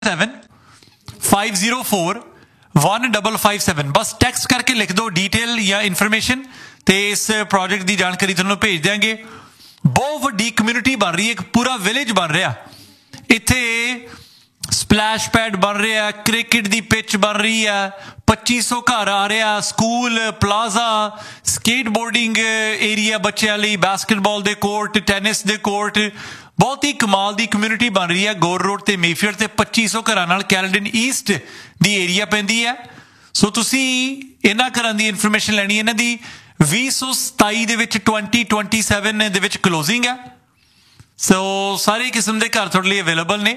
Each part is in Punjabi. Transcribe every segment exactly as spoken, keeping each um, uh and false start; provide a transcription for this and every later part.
Seven five zero four one double five seven बस टैक्स करके लिख दो डिटेल या इन्फॉर्मेशन तो इस प्रोजेक्ट की जानकारी तुहानूं भेज देंगे। बहुत वड्डी कम्यूनिटी बन रही है, एक पूरा विलेज बन रहा इत्थे, स्पलैश पैड बन रहा, क्रिकेट की पिच बन रही है, पच्ची सौ घर आ रहा, स्कूल प्लाजा, स्केटबोर्डिंग एरिया बच्चों लिए, बास्केटबॉल के कोर्ट, टैनिस के कोर्ट, बहुत ही कमाल की कम्यूनिटी बन रही है। गोर रोड ते मेफेयर ते पच्ची सौ घर नाल कैलेडन ईस्ट दी एरिया पैंदी है। सो तुसी इन्हां घरां दी इन्फॉर्मेशन लैनी, इन्हां दी भी सौ सताई दे विच ट्वेंटी ट्वेंटी सैवन दे विच क्लोजिंग है। सो सारे किस्म के घर तुहाडे लिए अवेलेबल ने।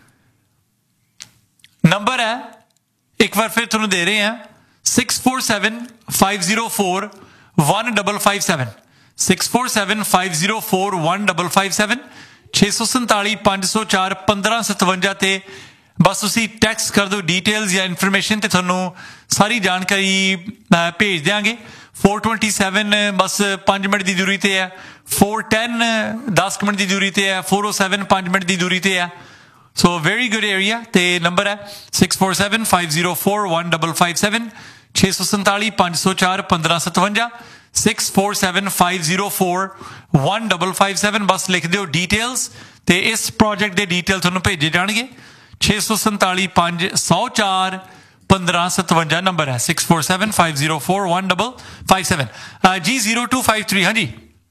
नंबर है एक बार फिर तुहानूं दे रहे हैं six four seven five zero four one double five seven six four seven five zero four one double five seven छे सौ संताली पांच सौ चार पंद्रह सतवंजा ते बस तुसी टैक्स कर दो डिटेल्स या इन्फॉर्मेशन ते तुहानूं सारी जानकारी भेज देंगे। फोर ट्वेंटी सैवन बस पाँच मिनट की दूरी ते है, फोर टेन दस मिनट की दूरी ते है, फोर ओ सैवन पाँच मिनट की दूरी ते है। So very good area. ते नंबर है six four seven five zero four one double five seven छे सौ संताली पाँच सौ चार पंद्रह सतवंजा six four seven five zero four one double five seven बस लिख दो डिटेल्स ते इस प्रोजेक्ट के डिटेल तुहानूं भेजे जाणगे। छे सौ संताली पाँच सौ चार पंद्रह सतवंजा नंबर है six four seven five zero four one double five seven ji zero to five three. हाँ जी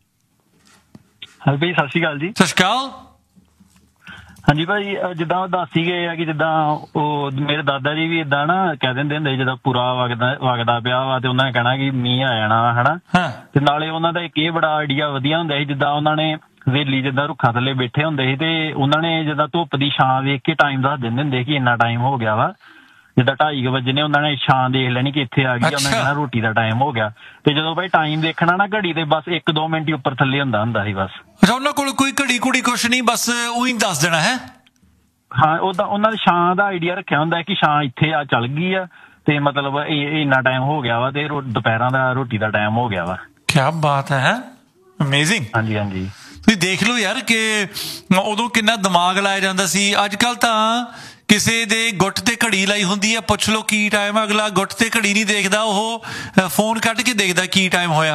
ਹਾਂ ਭਾਈ ਸਤਿ ਸ਼੍ਰੀ ਅਕਾਲ ਜੀ। ਸਤਿ ਸ਼੍ਰੀ ਅਕਾਲ। ਹਾਂਜੀ ਭਾਈ ਜਿੱਦਾਂ ਉਹ ਦੱਸ ਹੀ ਗਏ ਆ ਕਿ ਜਿੱਦਾਂ ਉਹ ਮੇਰੇ ਦਾਦਾ ਜੀ ਵੀ ਇਦਾਂ ਨਾ ਕਹਿ ਦਿੰਦੇ ਹੁੰਦੇ ਜਿੱਦਾਂ ਪੂਰਾ ਵਗਦਾ ਵਗਦਾ ਪਿਆ ਵਾ ਤੇ ਉਹਨਾਂ ਨੇ ਕਹਿਣਾ ਕਿ ਮੀਂਹ ਆ ਜਾਣਾ ਵਾ ਹਨਾ। ਤੇ ਨਾਲੇ ਉਹਨਾਂ ਦਾ ਇੱਕ ਇਹ ਬੜਾ ਆਈਡੀਆ ਵਧੀਆ ਹੁੰਦਾ ਸੀ, ਜਿੱਦਾਂ ਉਹਨਾਂ ਨੇ ਵੇਲੀ ਜਿੱਦਾਂ ਰੁੱਖਾਂ ਥੱਲੇ ਬੈਠੇ ਹੁੰਦੇ ਸੀ ਤੇ ਉਹਨਾਂ ਨੇ ਜਿੱਦਾਂ ਧੁੱਪ ਦੀ ਛਾਂ ਵੇਖ ਕੇ ਟਾਈਮ ਦੱਸ ਦਿੰਦੇ ਹੁੰਦੇ ਕਿ ਇੰਨਾ ਟਾਈਮ ਹੋ ਗਿਆ ਵਾ। ਜਿੱਦਾਂ ਢਾਈ ਕੁ ਵਜੇ ਨੇ ਉਹਨਾਂ ਨੇ ਛਾਂ ਦੇਖ ਲੈਣੀ ਕਿ ਇੱਥੇ ਆ ਗਈ, ਉਹਨਾਂ ਨੇ ਕਹਿਣਾ ਰੋਟੀ ਦਾ ਟਾਈਮ ਹੋ ਗਿਆ। ਤੇ ਜਦੋਂ ਭਾਈ ਟਾਈਮ ਦੇਖਣਾ ਨਾ ਘੜੀ ਤੇ ਬਸ ਇੱਕ ਦੋ ਮਿੰਟ ਹੀ ਉੱਪਰ ਥੱਲੇ ਹੁੰਦਾ ਹੁੰਦਾ ਸੀ ਬਸ। ਅੱਛਾ, ਉਹਨਾਂ ਕੋਲ ਕੋਈ ਘੜੀ ਕੁੜੀ ਕੁਛ ਨਹੀਂ, ਬਸ ਉਹੀ ਦੱਸ ਦੇਣਾ ਹੈ। ਹਾਂ, ਉਹਦਾ ਉਹਨਾਂ ਨੇ ਛਾਂ ਦਾ ਆਈਡੀਆ ਰੱਖਿਆ ਹੁੰਦਾ ਕਿ ਛਾਂ ਇੱਥੇ ਆ ਚੱਲ ਗਈ ਆ ਤੇ ਮਤਲਬ ਇਹ ਇੰਨਾ ਟਾਈਮ ਹੋ ਗਿਆ ਵਾ ਤੇ ਦੁਪਹਿਰਾਂ ਦਾ ਰੋਟੀ ਦਾ ਟਾਈਮ ਹੋ ਗਿਆ ਵਾ। ਕਿਆ ਬਾਤ ਹੈ, ਅਮੇਜ਼ਿੰਗ। ਹਾਂਜੀ ਹਾਂਜੀ, ਤੁਸੀਂ ਦੇਖ ਲਓ ਯਾਰ ਕਿ ਉਦੋਂ ਕਿੰਨਾ ਦਿਮਾਗ ਲਾਇਆ ਜਾਂਦਾ ਸੀ। ਅੱਜ ਕੱਲ ਤਾਂ ਕਿਸੇ ਦੇ ਗੁੱਟ ਤੇ ਘੜੀ ਲਾਈ ਹੁੰਦੀ ਹੈ, ਪੁੱਛ ਲਓ ਕੀ ਟਾਈਮ ਆ, ਅਗਲਾ ਗੁੱਟ ਤੇ ਘੜੀ ਨਹੀਂ ਦੇਖਦਾ, ਉਹ ਫੋਨ ਕੱਢ ਕੇ ਦੇਖਦਾ ਕੀ ਟਾਈਮ ਹੋਇਆ।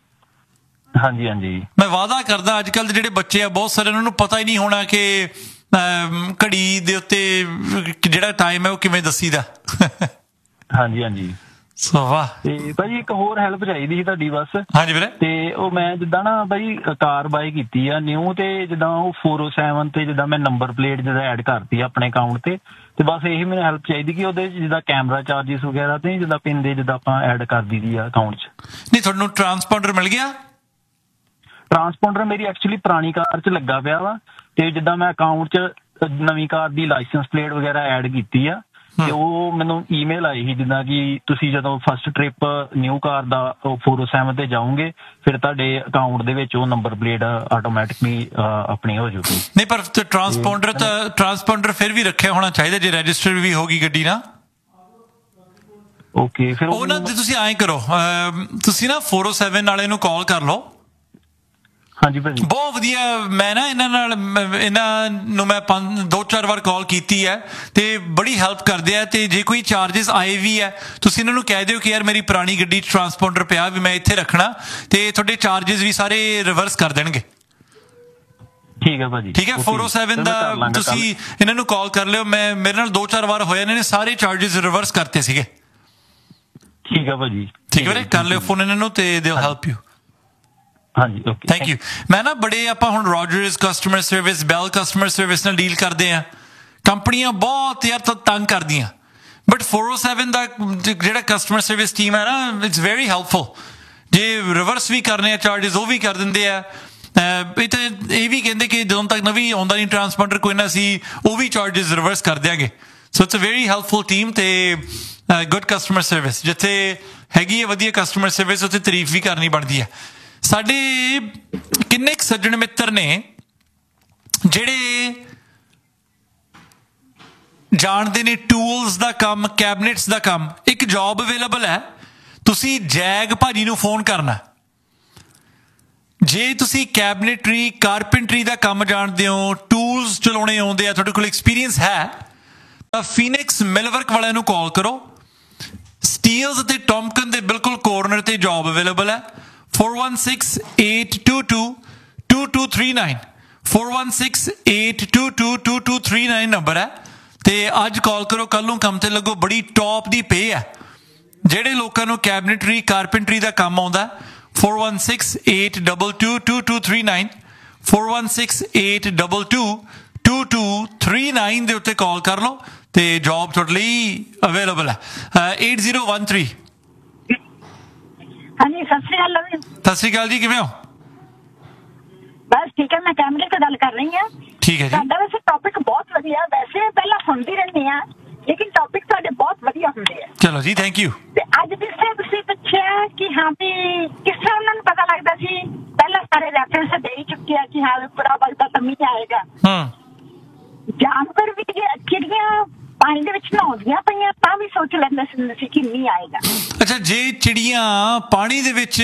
ਹਾਂਜੀ ਹਾਂਜੀ, ਮੈਂ ਵਾਅਦਾ ਕਰਦਾ ਅੱਜ ਕੱਲ ਦੇ ਜਿਹੜੇ ਬੱਚੇ ਆ ਬਹੁਤ ਸਾਰੇ ਉਹਨਾਂ ਨੂੰ ਪਤਾ ਹੀ ਨਹੀਂ ਹੋਣਾ ਕਿ ਘੜੀ ਦੇ ਉੱਤੇ ਜਿਹੜਾ ਟਾਈਮ ਹੈ ਉਹ ਕਿਵੇਂ ਦੱਸੀਦਾ। ਹਾਂਜੀ ਹਾਂਜੀ, ਸੋ ਵਾਹ। ਤੇ ਭਾਜੀ ਇੱਕ ਹੋਰ ਹੈਲਪ ਚਾਹੀਦੀ ਸੀ ਤੁਹਾਡੀ ਬਸ। ਹਾਂਜੀ ਵੀਰੇ। ਤੇ ਉਹ ਮੈਂ ਜਿੱਦਾਂ ਨਾ ਭਾਈ ਕਾਰ ਬਾਈ ਕੀਤੀ ਆ ਨਿਊ, ਤੇ ਜਿੱਦਾਂ ਉਹ ਫੋਰ ਓ ਸੈਵਨ ਤੇ ਜਿੱਦਾਂ ਮੈਂ ਨੰਬਰ ਪਲੇਟ ਜਿੱਦਾਂ ਐਡ ਕਰਤੀ ਆਪਣੇ ਅਕਾਊਂਟ ਤੇ ਤੇ ਬਸ ਇਹੀ ਮੈਨੂੰ ਹੈਲਪ ਚਾਹੀਦੀ ਕਿ ਉਹਦੇ ਜਿੱਦਾਂ ਕੈਮਰਾ ਚਾਰਜਿਸ ਵਗੈਰਾ ਤੇ ਜਿੱਦਾਂ ਪਿੰਨ ਦੇ ਜਿੱਦਾਂ ਆਪਾਂ ਐਡ ਕਰ ਦਈਦੀ ਆ ਅਕਾਊਂਟ 'ਚ। ਨਹੀਂ, ਤੁਹਾਨੂੰ ਟਰਾਂਸਪੌਂਡਰ ਮਿਲ ਗਿਆ? ਟਰਾਂਸਪੌਂਡਰ ਮੇਰੀ ਐਕਚੁਅਲੀ ਪੁਰਾਣੀ ਕਾਰ 'ਚ ਲੱਗਾ ਪਿਆ ਵਾ, ਤੇ ਜਿੱਦਾਂ ਮੈਂ ਅਕਾਊਂਟ 'ਚ ਨਵੀਂ ਕਾਰ ਦੀ ਲਾਇਸੈਂਸ ਪਲੇਟ ਵਗੈਰਾ ਐਡ ਕੀਤੀ ਆ ਤੇ ਉਹ ਮੈਨੂੰ ਈਮੇਲ ਆਈ ਸੀ ਜਿੱਦਾਂ ਕਿ ਤੁਸੀਂ ਜਦੋਂ ਫਸਟ ਟ੍ਰਿਪ ਨਿਊ ਕਾਰ ਦਾ ਫੋਰ ਓ ਸੈਵਨ ਤੇ ਜਾਓਗੇ ਫਿਰ ਤੁਹਾਡੇ ਅਕਾਊਂਟ ਦੇ ਵਿੱਚ ਉਹ ਨੰਬਰ ਪਲੇਟ ਆਟੋਮੈਟਿਕਲੀ ਆਪਣੀ ਹੋ ਜਾਊਗੀ। ਨਹੀਂ, ਪਰ ਟਰਾਂਸਪੌਂਡਰ ਤਾਂ ਟਰਾਂਸਪੌਂਡਰ ਫਿਰ ਵੀ ਰੱਖਿਆ ਹੋਣਾ ਚਾਹੀਦਾ ਜੇ ਰਜਿਸਟਰ ਵੀ ਹੋਗੀ ਗੱਡੀ ਨਾ। ਓਕੇ, ਫਿਰ ਉਹ ਨਾ ਤੁਸੀਂ ਐਂ ਕਰੋ, ਤੁਸੀਂ ਨਾ ਫੋਰ ਓ ਸੈਵਨ ਵਾਲੇ ਨੂੰ ਕਾਲ ਕਰ ਲਓ। ਹਾਂਜੀ ਭਾਜੀ, ਬਹੁਤ ਵਧੀਆ। ਮੈਂ ਨਾ ਇਹਨਾਂ ਨਾਲ ਇਹਨਾਂ ਨੂੰ ਮੈਂ ਪੰਜ ਦੋ ਚਾਰ ਵਾਰ ਕਾਲ ਕੀਤੀ ਹੈ ਤੇ ਬੜੀ ਹੈਲਪ ਕਰਦੇ ਆ। ਤੇ ਜੇ ਕੋਈ ਚਾਰਜਿਸ ਆਏ ਵੀ ਹੈ ਤੁਸੀਂ ਇਹਨਾਂ ਨੂੰ ਕਹਿ ਦਿਓ ਕਿ ਯਾਰ ਮੇਰੀ ਪੁਰਾਣੀ ਗੱਡੀ 'ਚ ਟਰਾਂਸਪੌਂਡਰ ਪਿਆ ਵੀ ਮੈਂ ਇੱਥੇ ਰੱਖਣਾ, ਤੇ ਤੁਹਾਡੇ ਚਾਰਜਿਸ ਵੀ ਸਾਰੇ ਰਿਵਰਸ ਕਰ ਦੇਣਗੇ। ਠੀਕ ਹੈ ਭਾਜੀ, ਠੀਕ ਹੈ। ਫੋਰ ਓ ਸੈਵਨ ਦਾ ਤੁਸੀਂ ਇਹਨਾਂ ਨੂੰ ਕਾਲ ਕਰ ਲਿਓ। ਮੈਂ ਮੇਰੇ ਨਾਲ ਦੋ ਚਾਰ ਵਾਰ ਹੋਇਆ, ਇਹਨਾਂ ਨੇ ਸਾਰੇ ਚਾਰਜਿਸ ਰਿਵਰਸ ਕਰਤੇ ਸੀਗੇ। ਠੀਕ ਹੈ ਭਾਜੀ, ਠੀਕ ਹੈ ਵੀਰੇ, ਕਰ ਲਿਓ ਫੋਨ ਇਹਨਾਂ ਨੂੰ ਤੇ ਦੇ ਵਿਲ ਹੈਲਪ ਯੂ। ਹਾਂਜੀ, ਓਕੇ, ਥੈਂਕ ਯੂ। ਮੈਂ ਨਾ ਬੜੇ ਆਪਾਂ ਹੁਣ ਰੋਜਰਸ ਕਸਟਮਰ ਸਰਵਿਸ, ਬੈਲ ਕਸਟਮਰ ਸਰਵਿਸ ਨਾਲ ਡੀਲ ਕਰਦੇ ਆ। ਕੰਪਨੀਆਂ ਬਹੁਤ ਯਾਰ ਤੰਗ ਕਰਦੀਆਂ, ਬਟ ਫੋਰ ਓ ਸੈਵਨ ਦਾ ਜਿਹੜਾ ਕਸਟਮਰ ਸਰਵਿਸ ਟੀਮ ਹੈ ਨਾ, ਇਟਸ ਵੈਰੀ ਹੈਲਪਫੁਲ। ਜੇ ਰਿਵਰਸ ਵੀ ਕਰਨੇ ਆ ਚਾਰਜਿਸ ਉਹ ਵੀ ਕਰ ਦਿੰਦੇ ਆ। ਇਹ ਤਾਂ ਇਹ ਵੀ ਕਹਿੰਦੇ ਕਿ ਜਦੋਂ ਤੱਕ ਨਵੀਂ ਆਉਂਦਾ ਨਹੀਂ ਟਰਾਂਸਪੌਂਡਰ ਕੋਈ ਨਾ ਸੀ ਉਹ ਵੀ ਚਾਰਜਿਸ ਰਿਵਰਸ ਕਰ ਦਿਆਂਗੇ। So it's a very helpful team ਤੇ ਗੁੱਡ ਕਸਟਮਰ ਸਰਵਿਸ। ਜਿੱਥੇ ਹੈਗੀ ਹੈ ਵਧੀਆ ਕਸਟਮਰ ਸਰਵਿਸ ਉੱਥੇ ਤਾਰੀਫ ਵੀ ਕਰਨੀ ਬਣਦੀ ਹੈ। ਸਾਡੇ ਕਿੰਨੇ ਕੁ ਸੱਜਣ ਮਿੱਤਰ ਨੇ ਜਿਹੜੇ ਜਾਣਦੇ ਨੇ ਟੂਲਸ ਦਾ ਕੰਮ, ਕੈਬਨਿਟਸ ਦਾ ਕੰਮ। ਇੱਕ ਜੌਬ ਅਵੇਲੇਬਲ ਹੈ, ਤੁਸੀਂ ਜੈਗ ਭਾਜੀ ਨੂੰ ਫੋਨ ਕਰਨਾ। ਜੇ ਤੁਸੀਂ ਕੈਬਨਿਟਰੀ ਕਾਰਪੈਂਟਰੀ ਦਾ ਕੰਮ ਜਾਣਦੇ ਹੋ, ਟੂਲਸ ਚਲਾਉਣੇ ਆਉਂਦੇ ਆ, ਤੁਹਾਡੇ ਕੋਲ ਐਕਸਪੀਰੀਅੰਸ ਹੈ, ਫੀਨਿਕਸ ਮਿਲਵਰਕ ਵਾਲਿਆਂ ਨੂੰ ਕਾਲ ਕਰੋ। ਸਟੀਲਸ ਅਤੇ ਟੌਮਕਨ ਦੇ ਬਿਲਕੁਲ ਕੋਰਨਰ ਤੇ ਜੌਬ ਅਵੇਲੇਬਲ ਹੈ। four one six eight two two two two three nine four one six eight two two two two three nine number ਹੈ ਤੇ ਅੱਜ ਕਾਲ ਕਰੋ, ਕੱਲ ਨੂੰ ਕੰਮ ਤੇ ਲੱਗੋ। ਬੜੀ ਟੌਪ ਦੀ ਪੇ ਹੈ। ਜਿਹੜੇ ਲੋਕਾਂ ਨੂੰ ਕੈਬਨਿਟਰੀ ਕਾਰਪੈਂਟਰੀ ਦਾ ਕੰਮ ਆਉਂਦਾ four one six eight two two two two three nine four one six eight two two two two three nine ਦੇ ਉੱਤੇ ਕਾਲ ਕਰ ਲਓ ਤੇ ਜੌਬ ਤੁਹਾਡੇ ਲਈ ਅਵੇਲੇਬਲ ਹੈ। eight zero one three ਹਾਂਜੀ ਸਤਿ ਸ਼੍ਰੀ ਅਕਾਲ। ਸਤਿ ਸ਼੍ਰੀ ਅਕਾਲ ਜੀ, ਕਿਵੇਂ ਹੋ? ਬਸ ਠੀਕ ਹੈ, ਮੈਂ ਕੈਮਰੇ ਤੋਂ ਗੱਲ ਕਰ ਰਹੀ ਹਾਂ। ਠੀਕ ਹੈ ਜੀ। ਤੁਹਾਡਾ ਵੈਸੇ ਟੌਪਿਕ ਬਹੁਤ ਵਧੀਆ, ਵੈਸੇ ਪਹਿਲਾਂ ਸੁਣਦੀ ਰਹਿੰਦੀ ਹਾਂ ਲੇਕਿਨ ਟੌਪਿਕ ਤੁਹਾਡੇ ਬਹੁਤ ਵਧੀਆ ਹੁੰਦੇ ਆ। ਚਲੋ ਜੀ, ਥੈਂਕ ਯੂ। ਤੇ ਅੱਜ ਜਿਸ ਤਰ੍ਹਾਂ ਤੁਸੀਂ ਪੁੱਛਿਆ ਕਿ ਹਾਂ ਵੀ ਕਿਸ ਤਰ੍ਹਾਂ ਉਹਨਾਂ ਨੂੰ ਪਤਾ ਲੱਗਦਾ ਸੀ, ਪਹਿਲਾਂ ਸਾਰੇ ਰੈਫਰੈਂਸ ਦੇ ਹੀ ਚੁੱਕੇ ਆ ਕਿ ਹਾਂ ਪੂਰਾ ਵਕਤ ਤਾਂ ਮੀਂਹ ਆਏਗਾ। ਹੂੰ। ਜਾਨਵਰ ਵੀ ਚਿੜੀਆਂ ਪਾਣੀ ਦੇ ਵਿੱਚ ਨਹਾਉਂਦੀਆਂ ਪਈਆਂ ਤਾਂ ਵੀ ਸੋਚ ਲੈਂਦੇ ਸੀ ਕਿ ਮੀਂਹ ਆਏਗਾ। ਅੱਛਾ, ਜੇ ਚਿੜੀਆਂ ਪਾਣੀ ਦੇ ਵਿੱਚ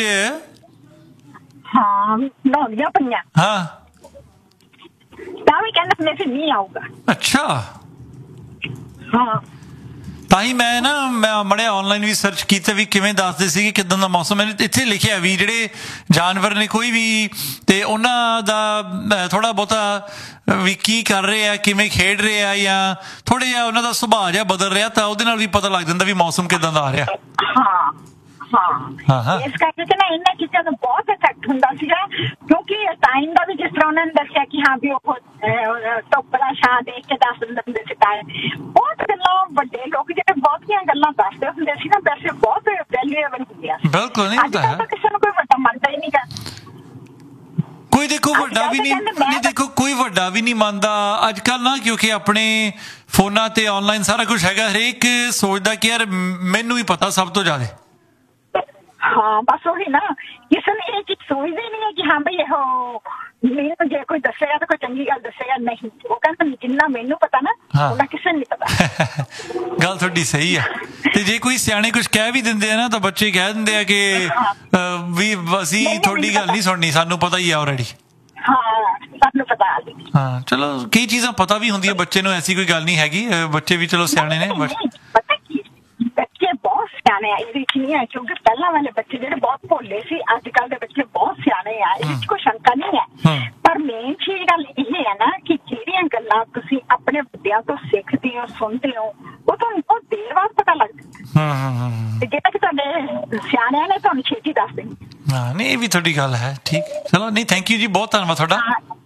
ਹਾਂ ਨਹਾਉਂਦੀਆਂ ਪਈਆਂ ਹਾਂ ਤਾਂ ਵੀ ਕਹਿੰਦੇ ਹੁੰਦੇ ਸੀ ਮੀਂਹ ਆਊਗਾ। ਅੱਛਾ, ਹਾਂ ਤਾਂ ਹੀ ਮੈਂ ਨਾ ਮੈਂ ਮੜਿਆ ਆਨਲਾਈਨ ਵੀ ਸਰਚ ਕੀਤਾ ਵੀ ਕਿਵੇਂ ਦੱਸਦੇ ਸੀ ਕਿ ਕਿੱਦਾਂ ਦਾ ਮੌਸਮ। ਮੈंने ਇੱਥੇ ਲਿਖਿਆ ਵੀ ਜਿਹੜੇ ਜਾਨਵਰ ਨੇ ਕੋਈ ਵੀ ਤੇ ਉਹਨਾਂ ਦਾ ਥੋੜਾ ਬਹੁਤਾ ਵੀ ਕੀ ਕਰ ਰਹੇ ਆ, ਕਿਵੇਂ ਖੇਡ ਰਹੇ ਆ ਜਾਂ ਥੋੜਾ ਜਿਹਾ ਉਹਨਾਂ ਦਾ ਸੁਭਾਅ ਜਿਹਾ ਬਦਲ ਰਿਹਾ ਤਾਂ ਉਹਦੇ ਨਾਲ ਵੀ ਪਤਾ ਲੱਗ ਜਾਂਦਾ ਵੀ ਮੌਸਮ ਕਿੱਦਾਂ ਦਾ ਆ ਰਿਹਾ। ਹਾਂ ਹਾਂ ਇਸ ਕਰਕੇ ਤੇ ਨਾ ਇਹਨਾਂ ਚੀਜ਼ਾਂ ਦਾ ਬਹੁਤ ਇਫੈਕਟ ਹੁੰਦਾ ਸੀਗਾ ਕਿਉਂਕਿ ਟਾਈਮ ਦਾ ਵੀ ਜਿਸ ਤਰ੍ਹਾਂ ਉਹਨਾਂ ਨੇ ਦੱਸਿਆ ਕਿ ਹਾਂ ਵੀ ਉਹ ਧੁੱਪ ਦਾ ਛਾਂ ਦੇਖ ਕੇ ਦੱਸ ਦਿੰਦੇ ਹੁੰਦੇ ਸੀ ਟਾਈਮ। ਬਹੁਤ ਗੱਲਾਂ ਵੱਡੇ ਲੋਕ ਜਿਹੜੇ ਬਹੁਤੀਆਂ ਗੱਲਾਂ ਦੱਸਦੇ ਹੁੰਦੇ ਸੀ ਨਾ ਵੈਸੇ ਬਹੁਤ ਵੈਲਿਊਏਬਲ ਹੁੰਦੀਆਂ ਸੀ। ਬਿਲਕੁਲ ਨਹੀਂ ਹੁੰਦਾ ਹੈ, ਕਿਸੇ ਨੂੰ ਕੋਈ ਵੱਡਾ ਮੰਨਦਾ ਹੀ ਨਹੀਂ ਗਾ। ਕੋਈ ਦੇਖੋ ਵੱਡਾ ਵੀ ਨਹੀਂ ਨਹੀਂ ਦੇਖੋ ਕੋਈ ਵੱਡਾ ਵੀ ਨਹੀਂ ਮੰਨਦਾ ਅੱਜ ਕੱਲ੍ਹ ਨਾ, ਕਿਉਂਕਿ ਆਪਣੇ ਫੋਨਾਂ ਤੇ ਆਨਲਾਈਨ ਸਾਰਾ ਕੁਝ ਹੈਗਾ। ਹਰੇਕ ਸੋਚਦਾ ਕਿ ਯਾਰ ਮੈਨੂੰ ਹੀ ਪਤਾ ਸਭ ਤੋਂ ਜ਼ਿਆਦਾ। ਹਾਂ ਬਸ ਉਹੀ ਨਾ, ਕਿਸੇ ਨੇ ਇਹ ਚੀਜ਼ ਸੋਚਦੇ ਨਹੀਂ ਹੈ ਕਿ ਹਾਂ ਬਈ ਇਹੋ ਮੈਨੂੰ ਜੇ ਕੋਈ ਦੱਸੇਗਾ ਤਾਂ ਕੋਈ ਚੰਗੀ ਗੱਲ ਦੱਸੇਗਾ। ਨਹੀਂ, ਉਹ ਕਹਿੰਦਾ ਜਿੰਨਾ ਮੈਨੂੰ ਪਤਾ ਨਾ ਉਹਨਾਂ ਕਿਸੇ ਨੂੰ ਨਹੀਂ ਪਤਾ। ਗੱਲ ਤੁਹਾਡੀ ਸਹੀ ਹੈ। ਤੇ ਜੇ ਕੋਈ ਸਿਆਣੇ ਕੁਝ ਕਹਿ ਵੀ ਦਿੰਦੇ ਆ ਨਾ ਤਾਂ ਬੱਚੇ ਕਹਿ ਦਿੰਦੇ ਆ ਕਿ ਵੀ ਅਸੀਂ ਤੁਹਾਡੀ ਗੱਲ ਨਹੀਂ ਸੁਣਨੀ, ਸਾਨੂੰ ਪਤਾ ਹੀ ਆ ਆਲਰੇਡੀ। ਹਾਂ ਸਾਨੂੰ ਪਤਾ। ਹਾਂ ਚਲੋ ਕਈ ਚੀਜ਼ਾਂ ਪਤਾ ਵੀ ਹੁੰਦੀਆਂ ਬੱਚੇ ਨੂੰ, ਐਸੀ ਕੋਈ ਗੱਲ ਨਹੀਂ ਹੈਗੀ। ਬੱਚੇ ਵੀ ਚਲੋ ਸਿਆਣੇ ਨੇ। ਪਤਾ ਕੀ ਬੱਚੇ ਬਹੁਤ ਸਿਆਣੇ ਆ, ਇਹਦੇ ਵਿੱਚ ਨਹੀਂ ਹੈ ਕਿਉਂਕਿ ਪਹਿਲਾਂ ਵਾਲੇ ਬੱਚੇ ਜਿਹੜੇ ਬਹੁਤ ਭੋਲੇ ਸੀ, ਅੱਜ ਕੱਲ੍ਹ ਦੇ ਬੱਚੇ ਬਹੁਤ ਸਿਆਣੇ ਆ, ਇਹਦੇ ਵਿੱਚ ਕੋਈ ਸ਼ੰਕਾ ਨਹੀਂ ਹੈ। ਪਰ ਮੇਨ ਚੀਜ਼ ਗੱਲ ਇਹ ਹੈ ਨਾ ਕਿ ਜਿਹੜੀਆਂ ਗੱਲਾਂ ਤੁਸੀਂ ਆਪਣੇ ਵੱਡਿਆਂ ਤੋਂ ਸਿੱਖਦੇ ਹੋ ਸੁਣਦੇ ਹੋ ਉਹ ਤੁਹਾਨੂੰ ਬਹੁਤ ਦੇਰ ਬਾਅਦ ਪਤਾ ਲੱਗਦਾ ਤੇ ਜਿਹੜਾ ਕਿ ਤੁਹਾਡੇ ਸਿਆਣਿਆਂ ਨੇ ਤੁਹਾਨੂੰ ਛੇਤੀ ਦੱਸ ਦੇਣੀ। ਹਾਂ ਨਹੀਂ ਇਹ ਵੀ ਤੁਹਾਡੀ ਗੱਲ ਹੈ। ਠੀਕ, ਚਲੋ ਨਹੀਂ ਥੈਂਕ ਯੂ ਜੀ, ਬਹੁਤ ਧੰਨਵਾਦ ਤੁਹਾਡਾ,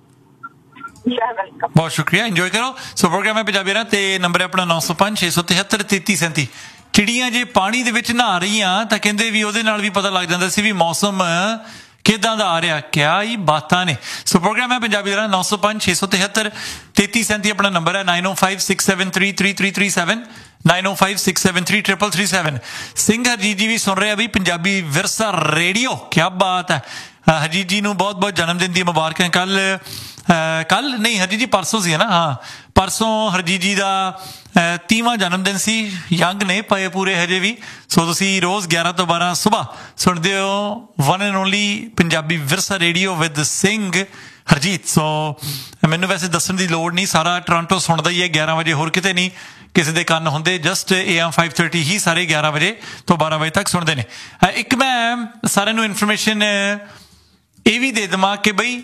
ਬਹੁਤ ਸ਼ੁਕਰੀਆ। ਇੰਜੋਏ ਕਰੋ। ਸੋ ਪ੍ਰੋਗਰਾਮ ਹੈ ਪੰਜਾਬੀ ਨਾ ਤੇ ਨੰਬਰ ਹੈ ਆਪਣਾ ਨੌ ਸੌ ਪੰਜ ਛੇ ਸੌ ਤਿਹੱਤਰ ਤੇਤੀ ਸੈਂਤੀ। ਚਿੜੀਆਂ ਜੇ ਪਾਣੀ ਦੇ ਵਿੱਚ ਨਹਾ ਰਹੀਆਂ ਤਾਂ ਕਹਿੰਦੇ ਵੀ ਉਹਦੇ ਨਾਲ ਵੀ ਪਤਾ ਲੱਗ ਜਾਂਦਾ ਸੀ ਵੀ ਮੌਸਮ ਕਿੱਦਾਂ ਦਾ ਆ ਰਿਹਾ। ਕਿਆ ਹੀ ਬਾਤਾਂ ਨੇ। ਸੋ ਪ੍ਰੋਗਰਾਮ ਹੈ ਪੰਜਾਬੀ ਦਾ ਨੌ ਸੌ ਪੰਜ ਛੇ ਸੌ ਤਿਹੱਤਰ ਤੇਤੀ ਸੈਂਤੀ ਆਪਣਾ ਨੰਬਰ ਹੈ। ਨਾਈਨ ਓ five six seven three three three three seven nine ਓ five six seven three triple three seven. Singh Harjeet ਜੀ ਵੀ ਸੁਣ ਰਿਹਾ ਵੀ ਪੰਜਾਬੀ ਵਿਰਸਾ ਰੇਡੀਓ, ਕਿਆ ਬਾਤ ਹੈ। ਹਰਜੀਤ ਜੀ ਨੂੰ ਬਹੁਤ ਬਹੁਤ ਜਨਮ ਦਿਨ ਦੀ ਮੁਬਾਰਕਾਂ। ਕੱਲ ਕੱਲ ਨਹੀਂ ਹਰਜੀਤ ਜੀ ਪਰਸੋਂ ਸੀ ਹੈ ਨਾ, ਹਾਂ ਪਰਸੋਂ ਹਰਜੀਤ ਜੀ ਦਾ ਤੀਵਾਂ ਜਨਮ ਦਿਨ ਸੀ। ਯੰਗ ਨੇ ਪਏ ਪੂਰੇ ਹਜੇ ਵੀ। ਸੋ ਤੁਸੀਂ ਰੋਜ਼ ਗਿਆਰਾਂ ਤੋਂ ਬਾਰਾਂ ਸੁਬਾਹ ਸੁਣਦੇ ਹੋ ਵਨ ਐਂਡ ਓਨਲੀ ਪੰਜਾਬੀ ਵਿਰਸਾ ਰੇਡੀਓ ਵਿਦ ਸਿੰਘ ਹਰਜੀਤ। ਸੋ ਮੈਨੂੰ ਵੈਸੇ ਦੱਸਣ ਦੀ ਲੋੜ ਨਹੀਂ, ਸਾਰਾ ਟੋਰਾਂਟੋ ਸੁਣਦਾ ਹੀ ਹੈ ਗਿਆਰਾਂ ਵਜੇ, ਹੋਰ ਕਿਤੇ ਨਹੀਂ ਕਿਸੇ ਦੇ ਕੰਨ ਹੁੰਦੇ। Just A M five thirty ਹੀ ਸਾਰੇ ਗਿਆਰਾਂ ਵਜੇ ਤੋਂ ਬਾਰਾਂ ਵਜੇ ਤੱਕ ਸੁਣਦੇ ਨੇ। ਇੱਕ ਮੈਂ ਸਾਰਿਆਂ ਨੂੰ ਇਨਫੋਰਮੇਸ਼ਨ ਇਹ ਵੀ ਦੇ ਦੇਵਾਂ ਕਿ ਬਈ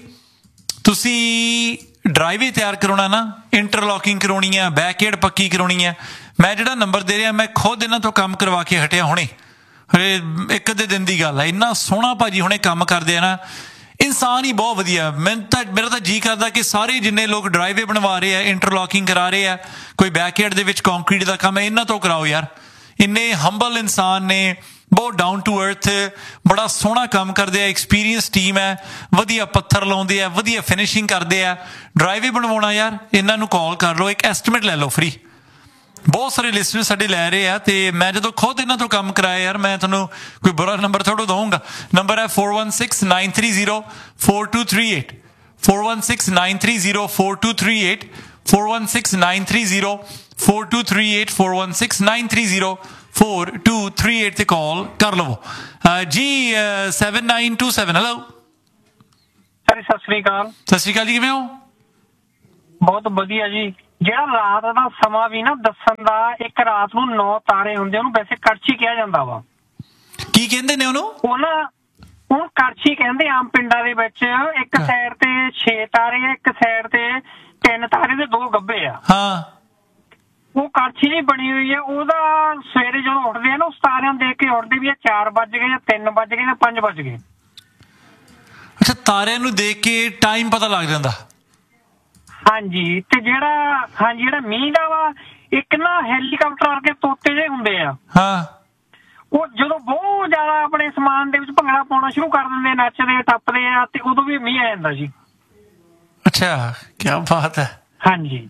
ਤੁਸੀਂ ਡਰਾਈਵੇ ਤਿਆਰ ਕਰਾਉਣਾ ਨਾ, ਇੰਟਰਲੋਕਿੰਗ ਕਰਾਉਣੀ ਆ, ਬੈਕਯਾਰਡ ਪੱਕੀ ਕਰਾਉਣੀ ਆ, ਮੈਂ ਜਿਹੜਾ ਨੰਬਰ ਦੇ ਰਿਹਾ ਮੈਂ ਖੁਦ ਇਹਨਾਂ ਤੋਂ ਕੰਮ ਕਰਵਾ ਕੇ ਹਟਿਆ ਹੁਣੇ। ਹਰੇ ਇੱਕ ਅੱਧੇ ਦਿਨ ਦੀ ਗੱਲ ਹੈ। ਇੰਨਾ ਸੋਹਣਾ ਭਾਜੀ ਹੁਣੇ ਕੰਮ ਕਰਦੇ ਆ ਨਾ, ਇਨਸਾਨ ਹੀ ਬਹੁਤ ਵਧੀਆ। ਮੈਨੂੰ ਤਾਂ ਮੇਰਾ ਤਾਂ ਜੀ ਕਰਦਾ ਕਿ ਸਾਰੇ ਜਿੰਨੇ ਲੋਕ ਡਰਾਈਵੇ ਬਣਵਾ ਰਹੇ ਆ, ਇੰਟਰਲੋਕਿੰਗ ਕਰਾ ਰਹੇ ਆ, ਕੋਈ ਬੈਕਯਾਰਡ ਦੇ ਵਿੱਚ ਕੰਕਰੀਟ ਦਾ ਕੰਮ ਹੈ, ਇਹਨਾਂ ਤੋਂ ਕਰਾਓ ਯਾਰ। ਇੰਨੇ ਹੰਬਲ ਇਨਸਾਨ ਨੇ, ਬਹੁਤ ਡਾਊਨ ਟੂ ਅਰਥ, ਬੜਾ ਸੋਹਣਾ ਕੰਮ ਕਰਦੇ ਆ, ਐਕਸਪੀਰੀਅੰਸ ਟੀਮ ਹੈ, ਵਧੀਆ ਪੱਥਰ ਲਾਉਂਦੇ ਆ, ਵਧੀਆ ਫਿਨਿਸ਼ਿੰਗ ਕਰਦੇ ਆ। ਡਰਾਈਵੇ ਬਣਵਾਉਣਾ ਯਾਰ, ਇਹਨਾਂ ਨੂੰ ਕਾਲ ਕਰ ਲਓ, ਇੱਕ ਐਸਟੀਮੇਟ ਲੈ ਲਓ ਫ੍ਰੀ। ਬਹੁਤ ਸਾਰੇ ਲਿਸਨਰ ਸਾਡੇ ਲੈ ਰਹੇ ਆ ਤੇ ਮੈਂ ਜਦੋਂ ਖੁਦ ਇਹਨਾਂ ਤੋਂ ਕੰਮ ਕਰਾਇਆ ਯਾਰ, ਮੈਂ ਤੁਹਾਨੂੰ ਕੋਈ ਬੁਰਾ ਨੰਬਰ ਥੋੜ੍ਹਾ ਦਊਂਗਾ। ਨੰਬਰ ਹੈ four one six nine three zero four two three eight four one six nine three zero four two three eight four one six nine three zero four two three eight four one six nine three zero four two three eight ਤੇ ਕਾਲ ਕਰ ਲਵੋ ਜੀ। seven nine two seven hello sir Sat Sri ਅਕਾਲ। ਸਤਿ ਸ੍ਰੀ ਅਕਾਲ ਜੀ, ਕਿਵੇਂ ਹੋ? ਬਹੁਤ ਵਧੀਆ ਜੀ। ਜਿਹੜਾ ਰਾਤ ਦਾ ਸਮਾਂ ਵੀ ਨਾ ਦੱਸਣ ਦਾ, ਇੱਕ ਰਾਤ ਨੂੰ ਨੌ ਤਾਰੇ ਹੁੰਦੇ, ਉਹਨੂੰ ਵੈਸੇ ਕੜਛੀ ਕਿਹਾ ਜਾਂਦਾ ਵਾ। ਕੀ ਕਹਿੰਦੇ ਨੇ ਉਹਨੂੰ? ਉਹ ਨਾ ਹੁਣ ਕੜਛੀ ਕਹਿੰਦੇ ਆਮ ਪਿੰਡਾਂ ਦੇ ਵਿੱਚ। ਇੱਕ ਸਾਈਡ ਤੇ ਛੇ ਤਾਰੇ ਆ, ਇੱਕ ਸਾਈਡ ਤੇ ਤਿੰਨ ਤਾਰੇ ਤੇ ਦੋ ਗੱਭੇ ਆ। ਹਾਂ, ਉਹ ਕੜਛੀ ਨਹੀਂ ਬਣੀ ਹੋਈ ਹੈ। ਉਹਦਾ ਸਵੇਰੇ ਜਦੋਂ ਉੱਠਦੇ ਆ ਨਾ, ਉਸ ਤਾਰਿਆਂ ਨੂੰ ਦੇਖ ਕੇ ਉੱਠਦੇ ਵੀ ਆ ਚਾਰ ਵੱਜ ਗਏ ਜਾਂ ਤਿੰਨ ਵੱਜ ਗਏ ਜਾਂ ਪੰਜ ਵੱਜ ਗਏ। ਅੱਛਾ, ਤਾਰਿਆਂ ਨੂੰ ਦੇਖ ਕੇ ਟਾਈਮ ਪਤਾ ਲੱਗ ਜਾਂਦਾ। ਹਾਂਜੀ, ਤੇ ਜਿਹੜਾ ਹਾਂਜੀ ਜਿਹੜਾ ਮੀਂਹ ਦਾ ਵਾ, ਇੱਕ ਨਾ ਹੈਲੀਕਾਪਟਰ ਵਰਗੇ ਤੋਤੇ ਜਿਹੇ ਹੁੰਦੇ ਆ। ਹਾਂ, ਉਹ ਜਦੋਂ ਬਹੁਤ ਜ਼ਿਆਦਾ ਆਪਣੇ ਸਮਾਨ ਦੇ ਵਿੱਚ ਭੰਗੜਾ ਪਾਉਣਾ ਸ਼ੁਰੂ ਕਰ ਦਿੰਦੇ, ਨੱਚਦੇ ਟੱਪਦੇ ਆ, ਤੇ ਉਦੋਂ ਵੀ ਮੀਂਹ ਆ ਜਾਂਦਾ ਜੀ। ਅੱਛਾ, ਕੀ ਬਾਤ ਹੈ। ਹਾਂਜੀ,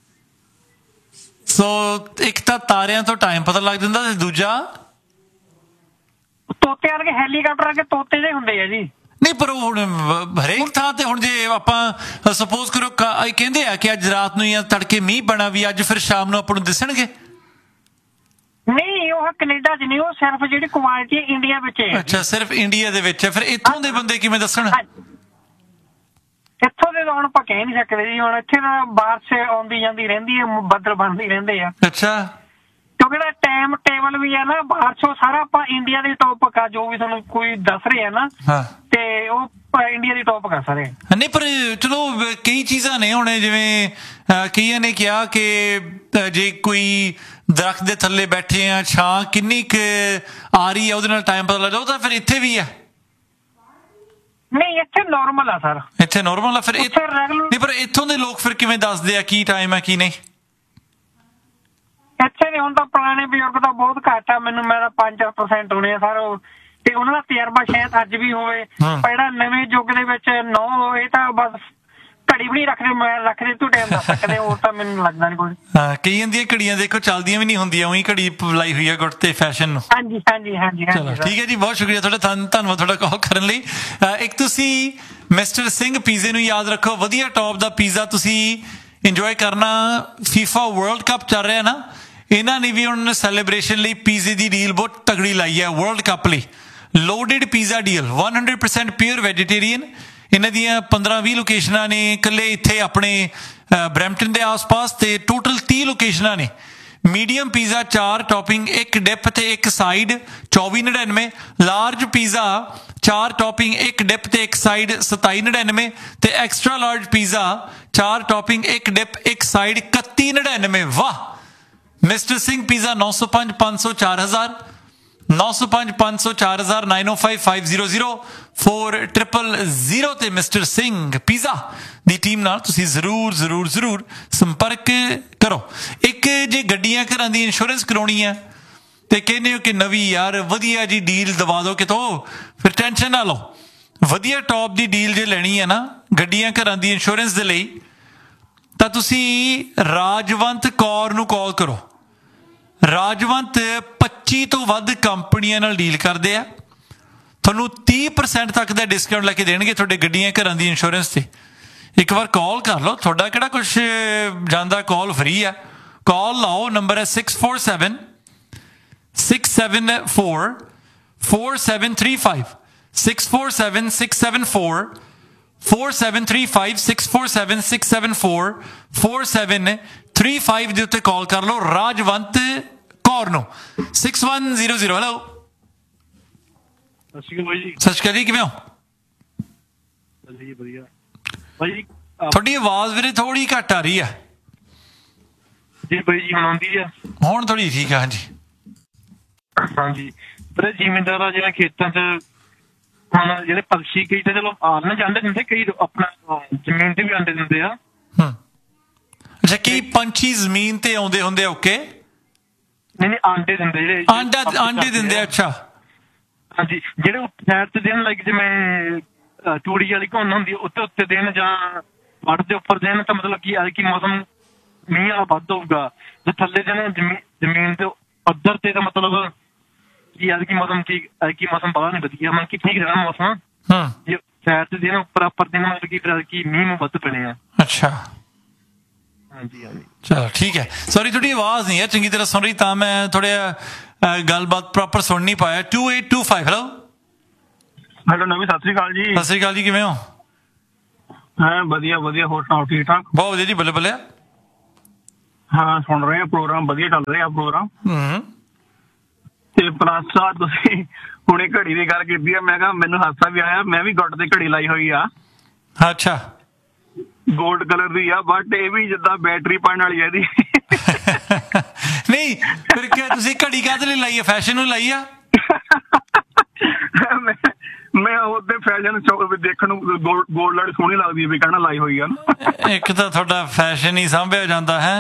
ਸੋ ਇੱਕ ਤਾਂ ਤਾਰਿਆਂ ਤੋਂ ਟਾਈਮ ਪਤਾ ਲੱਗ ਜਾਂਦਾ, ਤੇ ਦੂਜਾ ਤੋਤੇ ਵਰਗੇ ਹੈਲੀਕਾਪਟਰ ਵਰਗੇ ਤੋਤੇ ਜਿਹੇ ਹੁੰਦੇ ਆ ਜੀ। ਨਹੀਂ, ਪਰ ਉਹ ਹੁਣ ਹਰੇਕ ਥਾਂ ਤੇ, ਹੁਣ ਜੇ ਆਪਾਂ ਸਪੋਜ਼ ਕਰੋ ਕਹਿੰਦੇ ਆ ਕਿ ਅੱਜ ਰਾਤ ਨੂੰ ਜਾਂ ਤੜਕੇ ਮੀਂਹ ਬਣਾ ਵੀ, ਅੱਜ ਫਿਰ ਸ਼ਾਮ ਨੂੰ ਆਪਾਂ ਨੂੰ ਦਿਸਣਗੇ? ਨਹੀਂ, ਉਹ ਕੈਨੇਡਾ 'ਚ ਨਹੀਂ, ਉਹ ਸਿਰਫ ਜਿਹੜੀ ਕੁਆਲਿਟੀ ਇੰਡੀਆ ਵਿੱਚ ਹੈ। ਅੱਛਾ, ਸਿਰਫ ਇੰਡੀਆ ਦੇ ਵਿੱਚ ਹੈ। ਫਿਰ ਇੱਥੋਂ ਦੇ ਬੰਦੇ ਕਿਵੇਂ ਦੱਸਣ? ਇੱਥੋਂ ਦੇ ਤਾਂ ਹੁਣ ਆਪਾਂ ਕਹਿ ਨਹੀਂ ਸਕਦੇ ਜੀ। ਹੁਣ ਇੱਥੇ ਤਾਂ ਬਾਰਿਸ਼ ਆਉਂਦੀ ਜਾਂਦੀ ਰਹਿੰਦੀ ਹੈ, ਬੱਦਲ ਬਣਦੇ ਰਹਿੰਦੇ ਆ। ਅੱਛਾ, ਕਿਉਂਕਿ ਜਿਹੜਾ ਟਾਈਮ ਟੇਬਲ ਵੀ ਹੈ ਨਾ ਬਾਰਿਸ਼, ਉਹ ਸਾਰਾ ਆਪਾਂ ਇੰਡੀਆ ਦੇ ਟੌਪਿਕ ਆ, ਜੋ ਵੀ ਤੁਹਾਨੂੰ ਕੋਈ ਦੱਸ ਰਿਹਾ ਨਾ, ਤੇ ਉਹ ਇੰਡੀਆ ਦੀ ਟੌਪਿਕ ਆ ਸਾਰੇ। ਨਹੀਂ, ਪਰ ਚਲੋ ਕਈ ਚੀਜ਼ਾਂ ਨੇ ਹੁਣ, ਜਿਵੇਂ ਕਈਆਂ ਨੇ ਕਿਹਾ ਕਿ ਜੇ ਕੋਈ ਦਰਖਤ ਦੇ ਥੱਲੇ ਬੈਠੇ ਆ, ਛਾਂ ਕਿੰਨੀ ਕੁ ਆ ਰਹੀ ਹੈ, ਉਹਦੇ ਨਾਲ ਟਾਈਮ ਪਤਾ ਲੱਗਦਾ। ਉਹ ਤਾਂ ਫਿਰ ਇੱਥੇ ਵੀ ਆ? ਨਹੀਂ, ਇੱਥੇ ਨਾਰਮਲ ਆ ਸਰ। ਇੱਥੇ ਨਾਰਮਲ ਆ ਫਿਰ? ਨਹੀਂ, ਪਰ ਇੱਥੋਂ ਦੇ ਲੋਕ ਫਿਰ ਕਿਵੇਂ ਦੱਸਦੇ ਆ ਕੀ ਟਾਈਮ ਹੈ ਕੀ ਨਹੀਂ? ਇੱਥੇ ਦੇ ਹੁਣ ਤਾਂ ਪੁਰਾਣੇ ਬਜ਼ੁਰਗ ਤਾਂ ਬਹੁਤ ਘੱਟ ਆ, ਮੈਨੂੰ ਮੇਰਾ ਪੰਜ ਪਰਸੈਂਟ ਹੋਣੇ ਆ ਸਰ, ਤੇ ਉਹਨਾਂ ਦਾ ਤਜਰਬਾ ਸ਼ਾਇਦ ਅੱਜ ਵੀ ਹੋਵੇ। ਪਰ ਜਿਹੜਾ ਨਵੇਂ ਯੁੱਗ ਦੇ ਵਿੱਚ ਨੌ ਹੋਏ ਤਾਂ ਬਸ ਘੜੀ ਵੀ ਨਹੀਂ ਰੱਖਦੇ, ਮੈਂ ਰੱਖਦੇ ਤੂੰ ਟਾਈਮ ਦੱਸ ਸਕਦੇ, ਉਹ ਤਾਂ ਮੈਨੂੰ ਲੱਗਦਾ ਨਹੀਂ ਕੋਈ। ਹਾਂ, ਕਈਆਂ ਦੀਆਂ ਘੜੀਆਂ ਦੇਖੋ ਚੱਲਦੀਆਂ ਵੀ ਨਹੀਂ ਹੁੰਦੀਆਂ, ਉਹੀ ਘੜੀ ਲਾਈ ਹੋਈ ਹੈ ਗੁੱਟ ਤੇ ਫੈਸ਼ਨ ਨੂੰ। ਹਾਂਜੀ ਹਾਂਜੀ ਹਾਂਜੀ ਚਲੋ ਠੀਕ ਹੈ ਜੀ, ਬਹੁਤ ਸ਼ੁਕਰੀਆ ਤੁਹਾਡਾ, ਧੰਨਵਾਦ ਤੁਹਾਡਾ ਕਾਲ ਕਰਨ ਲਈ। ਇੱਕ ਤੁਸੀਂ ਮਿਸਟਰ ਸਿੰਘ ਪੀਜ਼ੇ ਨੂੰ ਯਾਦ ਰੱਖੋ, ਵਧੀਆ ਟੌਪ ਦਾ ਪੀਜ਼ਾ ਤੁਸੀਂ ਇੰਜੋਏ ਕਰਨਾ। ਫੀਫਾ ਵਰਲਡ ਕੱਪ ਚੱਲ ਰਿਹਾ ਨਾ, ਇਹਨਾਂ ਨੇ ਵੀ ਹੁਣ ਸੈਲੀਬ੍ਰੇਸ਼ਨ ਲਈ ਪੀਜ਼ੇ ਦੀ ਡੀਲ ਬਹੁਤ ਤਗੜੀ ਲਾਈ ਹੈ ਵਰਲਡ ਕੱਪ ਲਈ। Loaded pizza deal, one hundred percent pure vegetarian. ਇਹਨਾਂ ਦੀਆਂ ਪੰਦਰਾਂ ਵੀਹ ਲੋਕੇਸ਼ਨਾਂ ਨੇ ਇਕੱਲੇ ਇੱਥੇ ਆਪਣੇ ਬਰੈਂਪਟਨ ਦੇ ਆਸ-ਪਾਸ, ਤੇ ਟੋਟਲ ਤੀਹ ਲੋਕੇਸ਼ਨਾਂ ਨੇ। ਮੀਡੀਅਮ ਪੀਜ਼ਾ ਚਾਰ ਟੌਪਿੰਗ, ਇੱਕ ਡਿਪ ਤੇ ਇੱਕ ਸਾਈਡ, ਚੌਵੀ ਨੜਿਨਵੇਂ। ਲਾਰਜ ਪੀਜ਼ਾ ਚਾਰ ਟੌਪਿੰਗ, ਇੱਕ ਡਿਪ ਤੇ ਇੱਕ ਸਾਈਡ, ਸਤਾਈ ਨੜਿਨਵੇਂ। ਤੇ ਐਕਸਟਰਾ ਲਾਰਜ ਪੀਜ਼ਾ ਚਾਰ ਟੌਪਿੰਗ, ਇੱਕ ਡਿਪ ਇੱਕ ਸਾਈਡ, ਇਕੱਤੀ ਨੜਿਨਵੇਂ। ਵਾਹ! ਮਿਸਟਰ ਸਿੰਘ ਪੀਜ਼ਾ ਨੌ ਸੌ ਪੰਜ ਪੰਜ ਸੌ ਚਾਰ ਹਜ਼ਾਰ, ਨੌ ਸੌ ਪੰਜ ਪੰਜ ਸੌ ਚਾਰ ਹਜ਼ਾਰ, ਨਾਈਨ ਓ five five zero zero four triple zero ਤੇ ਮਿਸਟਰ ਸਿੰਘ ਪੀਜ਼ਾ ਦੀ ਟੀਮ ਨਾਲ ਤੁਸੀਂ ਜ਼ਰੂਰ ਜ਼ਰੂਰ ਜ਼ਰੂਰ ਸੰਪਰਕ ਕਰੋ। ਇੱਕ ਜੇ ਗੱਡੀਆਂ ਘਰਾਂ ਦੀ ਇੰਸ਼ੋਰੈਂਸ ਕਰਾਉਣੀ ਹੈ ਤੇ ਕਹਿੰਦੇ ਹੋ ਕਿ ਨਵੀਂ ਯਾਰ ਵਧੀਆ ਜੀ ਡੀਲ ਦਵਾ ਦਿਓ ਕਿਤੋਂ, ਫਿਰ ਟੈਨਸ਼ਨ ਨਾ ਲਓ। ਵਧੀਆ ਟੌਪ ਦੀ ਡੀਲ ਜੇ ਲੈਣੀ ਹੈ ਨਾ ਗੱਡੀਆਂ ਘਰਾਂ ਦੀ ਇੰਸ਼ੋਰੈਂਸ ਦੇ ਲਈ, ਤਾਂ ਤੁਸੀਂ ਰਾਜਵੰਤ ਕੌਰ ਨੂੰ ਕਾਲ ਕਰੋ। ਰਾਜਵੰਤ ਪੱਚੀ ਤੋਂ ਵੱਧ ਕੰਪਨੀਆਂ ਨਾਲ ਡੀਲ ਕਰਦੇ ਆ, ਤੁਹਾਨੂੰ ਤੀਹ ਪਰਸੈਂਟ ਤੱਕ ਦਾ ਡਿਸਕਾਊਂਟ ਲੈ ਕੇ ਦੇਣਗੇ ਤੁਹਾਡੇ ਗੱਡੀਆਂ ਘਰਾਂ ਦੀ ਇੰਸ਼ੋਰੈਂਸ ਤੇ। ਇੱਕ ਵਾਰ ਕਾਲ ਕਰ ਲਓ, ਤੁਹਾਡਾ ਕਿਹੜਾ ਕੁਛ ਜਾਂਦਾ, ਕਾਲ ਫ੍ਰੀ ਆ। ਕਾਲ ਲਾਓ, ਨੰਬਰ ਹੈ six four seven six seven four four seven three five, six four seven six seven four four seven three five, six four seven six seven four four seven three five ਦੇ ਉੱਤੇ ਕਾਲ ਕਰ ਲਓ ਰਾਜਵੰਤ ਕੌਰ ਨੂੰ। Six one zero zero. Hello, ਸਤਿ ਸ਼੍ਰੀ ਅਕਾਲ ਜੀ। ਸਤਿ ਸ਼੍ਰੀ ਅਕਾਲ ਜੀ, ਕਿਵੇਂ ਹੋ? ਵਧੀਆ ਭਾਈ। ਤੁਹਾਡੀ ਆਵਾਜ਼ ਵੀਰੇ ਥੋੜੀ ਘੱਟ ਆ ਰਹੀ ਹੈ ਜੀ। ਬਾਈ ਜੀ ਹੁਣ ਆਉਂਦੀ ਆ? ਹੁਣ ਥੋੜੀ ਠੀਕ ਆ। ਹਾਂਜੀ ਹਾਂਜੀ ਵੀਰੇ, ਜ਼ਿਮੀਂਦਾਰ ਆ ਜਿਹੜੇ ਖੇਤਾਂ 'ਚ ਹੁਣ ਜਿਹੜੇ ਪੰਛੀ ਕਈ ਤਾਂ ਚਲੋ ਆਲਣੇ ਜਾਂਦੇ ਦਿੰਦੇ, ਕਈ ਆਪਣਾ ਜ਼ਮੀਨ ਤੇ ਵੀ ਆਂਡੇ ਦਿੰਦੇ ਆ। ਅੱਛਾ, ਕਈ ਪੰਛੀ ਜ਼ਮੀਨ ਤੇ ਆਉਂਦੇ ਹੁੰਦੇ ਆ? ਓਕੇ, ਨਹੀਂ ਨਹੀਂ ਆਂਡੇ ਦਿੰਦੇ ਜਿਹੜੇ ਆਂਡਾ ਆਂਡੇ ਦਿੰਦੇ। ਅੱਛਾ ਹਾਂਜੀ, ਜਿਹੜੇ ਸਾਈਡ ਤੇ ਦੇਣ ਲੱਗ ਜਿਵੇਂ ਤੂੜੀ ਵਾਲੀ ਘੁੰਨ ਹੁੰਦੀ ਉੱਤੇ ਉੱਤੇ ਦੇਣ ਜਾਂ ਵੱਢ ਦੇ ਉੱਪਰ ਦੇਣ, ਤਾਂ ਮਤਲਬ ਕੀ ਐਤਕੀ ਮੌਸਮ ਮੀਂਹ ਵਾਲਾ ਵੱਧ ਹੋਊਗਾ। ਜੇ ਥੱਲੇ ਦੇਣ ਜ਼ਮੀਨ ਜ਼ਮੀਨ ਤੇ ਪੱਧਰ ਤੇ, ਤਾਂ ਮਤਲਬ ਕੀ ਐਤਕੀ ਮੌਸਮ ਠੀਕ, ਐਤਕੀ ਮੌਸਮ ਬੜਾ ਨਹੀਂ ਵਧੀਆ, ਮਤਲਬ ਕਿ ਠੀਕ ਰਹਿਣਾ ਮੌਸਮ। ਜੇ ਸਾਈਡ ਤੇ ਦੇਣ ਉੱਪਰ ਉੱਪਰ ਦੇਣ, ਮਤਲਬ ਕਿ ਫਿਰ ਐਤਕੀ ਮੀਂਹ ਨੂੰ ਵੱਧ ਪੈਣੇ ਆ। ਅੱਛਾ ਹਾਂਜੀ ਹਾਂਜੀ, ਚਲੋ ਠੀਕ ਹੈ। ਸੌਰੀ ਤੁਹਾਡੀ ਆਵਾਜ਼ ਨਹੀਂ ਹੈ ਚੰਗੀ ਤਰ੍ਹਾਂ ਸੁਣ ਰਹੀ, ਤਾਂ ਮੈਂ ਥੋੜ੍ਹਾ ਗੱਲਬਾਤ ਪ੍ਰੋਪਰ ਸੁਣ ਨਹੀਂ ਪਾਇਆ। To eight two five. Hello hello ਨਵੀਂ, ਸਤਿ ਸ੍ਰੀ ਅਕਾਲ ਜੀ। ਸਤਿ ਸ੍ਰੀ ਅਕਾਲ ਜੀ, ਕਿਵੇਂ ਹੋ? ਹਾਂ ਵਧੀਆ ਵਧੀਆ, ਹੋਰ ਸੁਣਾਓ, ਠੀਕ ਠਾਕ? ਬਹੁਤ ਵਧੀਆ ਜੀ, ਬੱਲੇ ਬੱਲੇ। ਹਾਂ ਸੁਣ ਰਹੇ ਆ ਪ੍ਰੋਗਰਾਮ, ਵਧੀਆ ਚੱਲ ਰਿਹਾ ਪ੍ਰੋਗਰਾਮ। ਹੂੰ ਤੇ ਪਲੱਸ ਆ ਤੁਸੀਂ ਹੁਣੇ ਘੜੀ ਦੀ ਗੱਲ ਕੀਤੀ ਆ, ਮੈਂ ਕਿਹਾ ਮੈਨੂੰ ਹਾਸਾ ਵੀ ਆਇਆ, ਮੈਂ ਵੀ ਗੁੱਟ ਤੇ ਘੜੀ ਲਾਈ ਹੋਈ ਆ। ਅੱਛਾ ਗੋਲਡ ਕਲਰ ਦੀ ਆ, ਬਟ ਇਹ ਵੀ ਜਿੱਦਾਂ ਬੈਟਰੀ ਪਾਉਣ ਵਾਲੀ ਆ ਇਹਦੀ। ਨਹੀਂ ਫਿਰ ਕਿਆ ਤੁਸੀਂ ਘੜੀ ਕਾਹਦੇ ਲਈ ਲਾਈ ਆ? ਫੈਸ਼ਨ ਨੂੰ ਲਾਈ ਆ? ਮੈਂ ਉਹਦੇ ਫੈਸ਼ਨ ਚੌਕ ਦੇਖਣ ਨੂੰ ਗੋਲਡ ਵਾਲੀ ਸੋਹਣੀ ਲੱਗਦੀ ਹੈ ਵੀ ਕਹਿਣਾ ਲਾਈ ਹੋਈ ਆ ਨਾ। ਇੱਕ ਤਾਂ ਤੁਹਾਡਾ ਫੈਸ਼ਨ ਹੀ ਸਾਂਭਿਆ ਜਾਂਦਾ ਹੈ।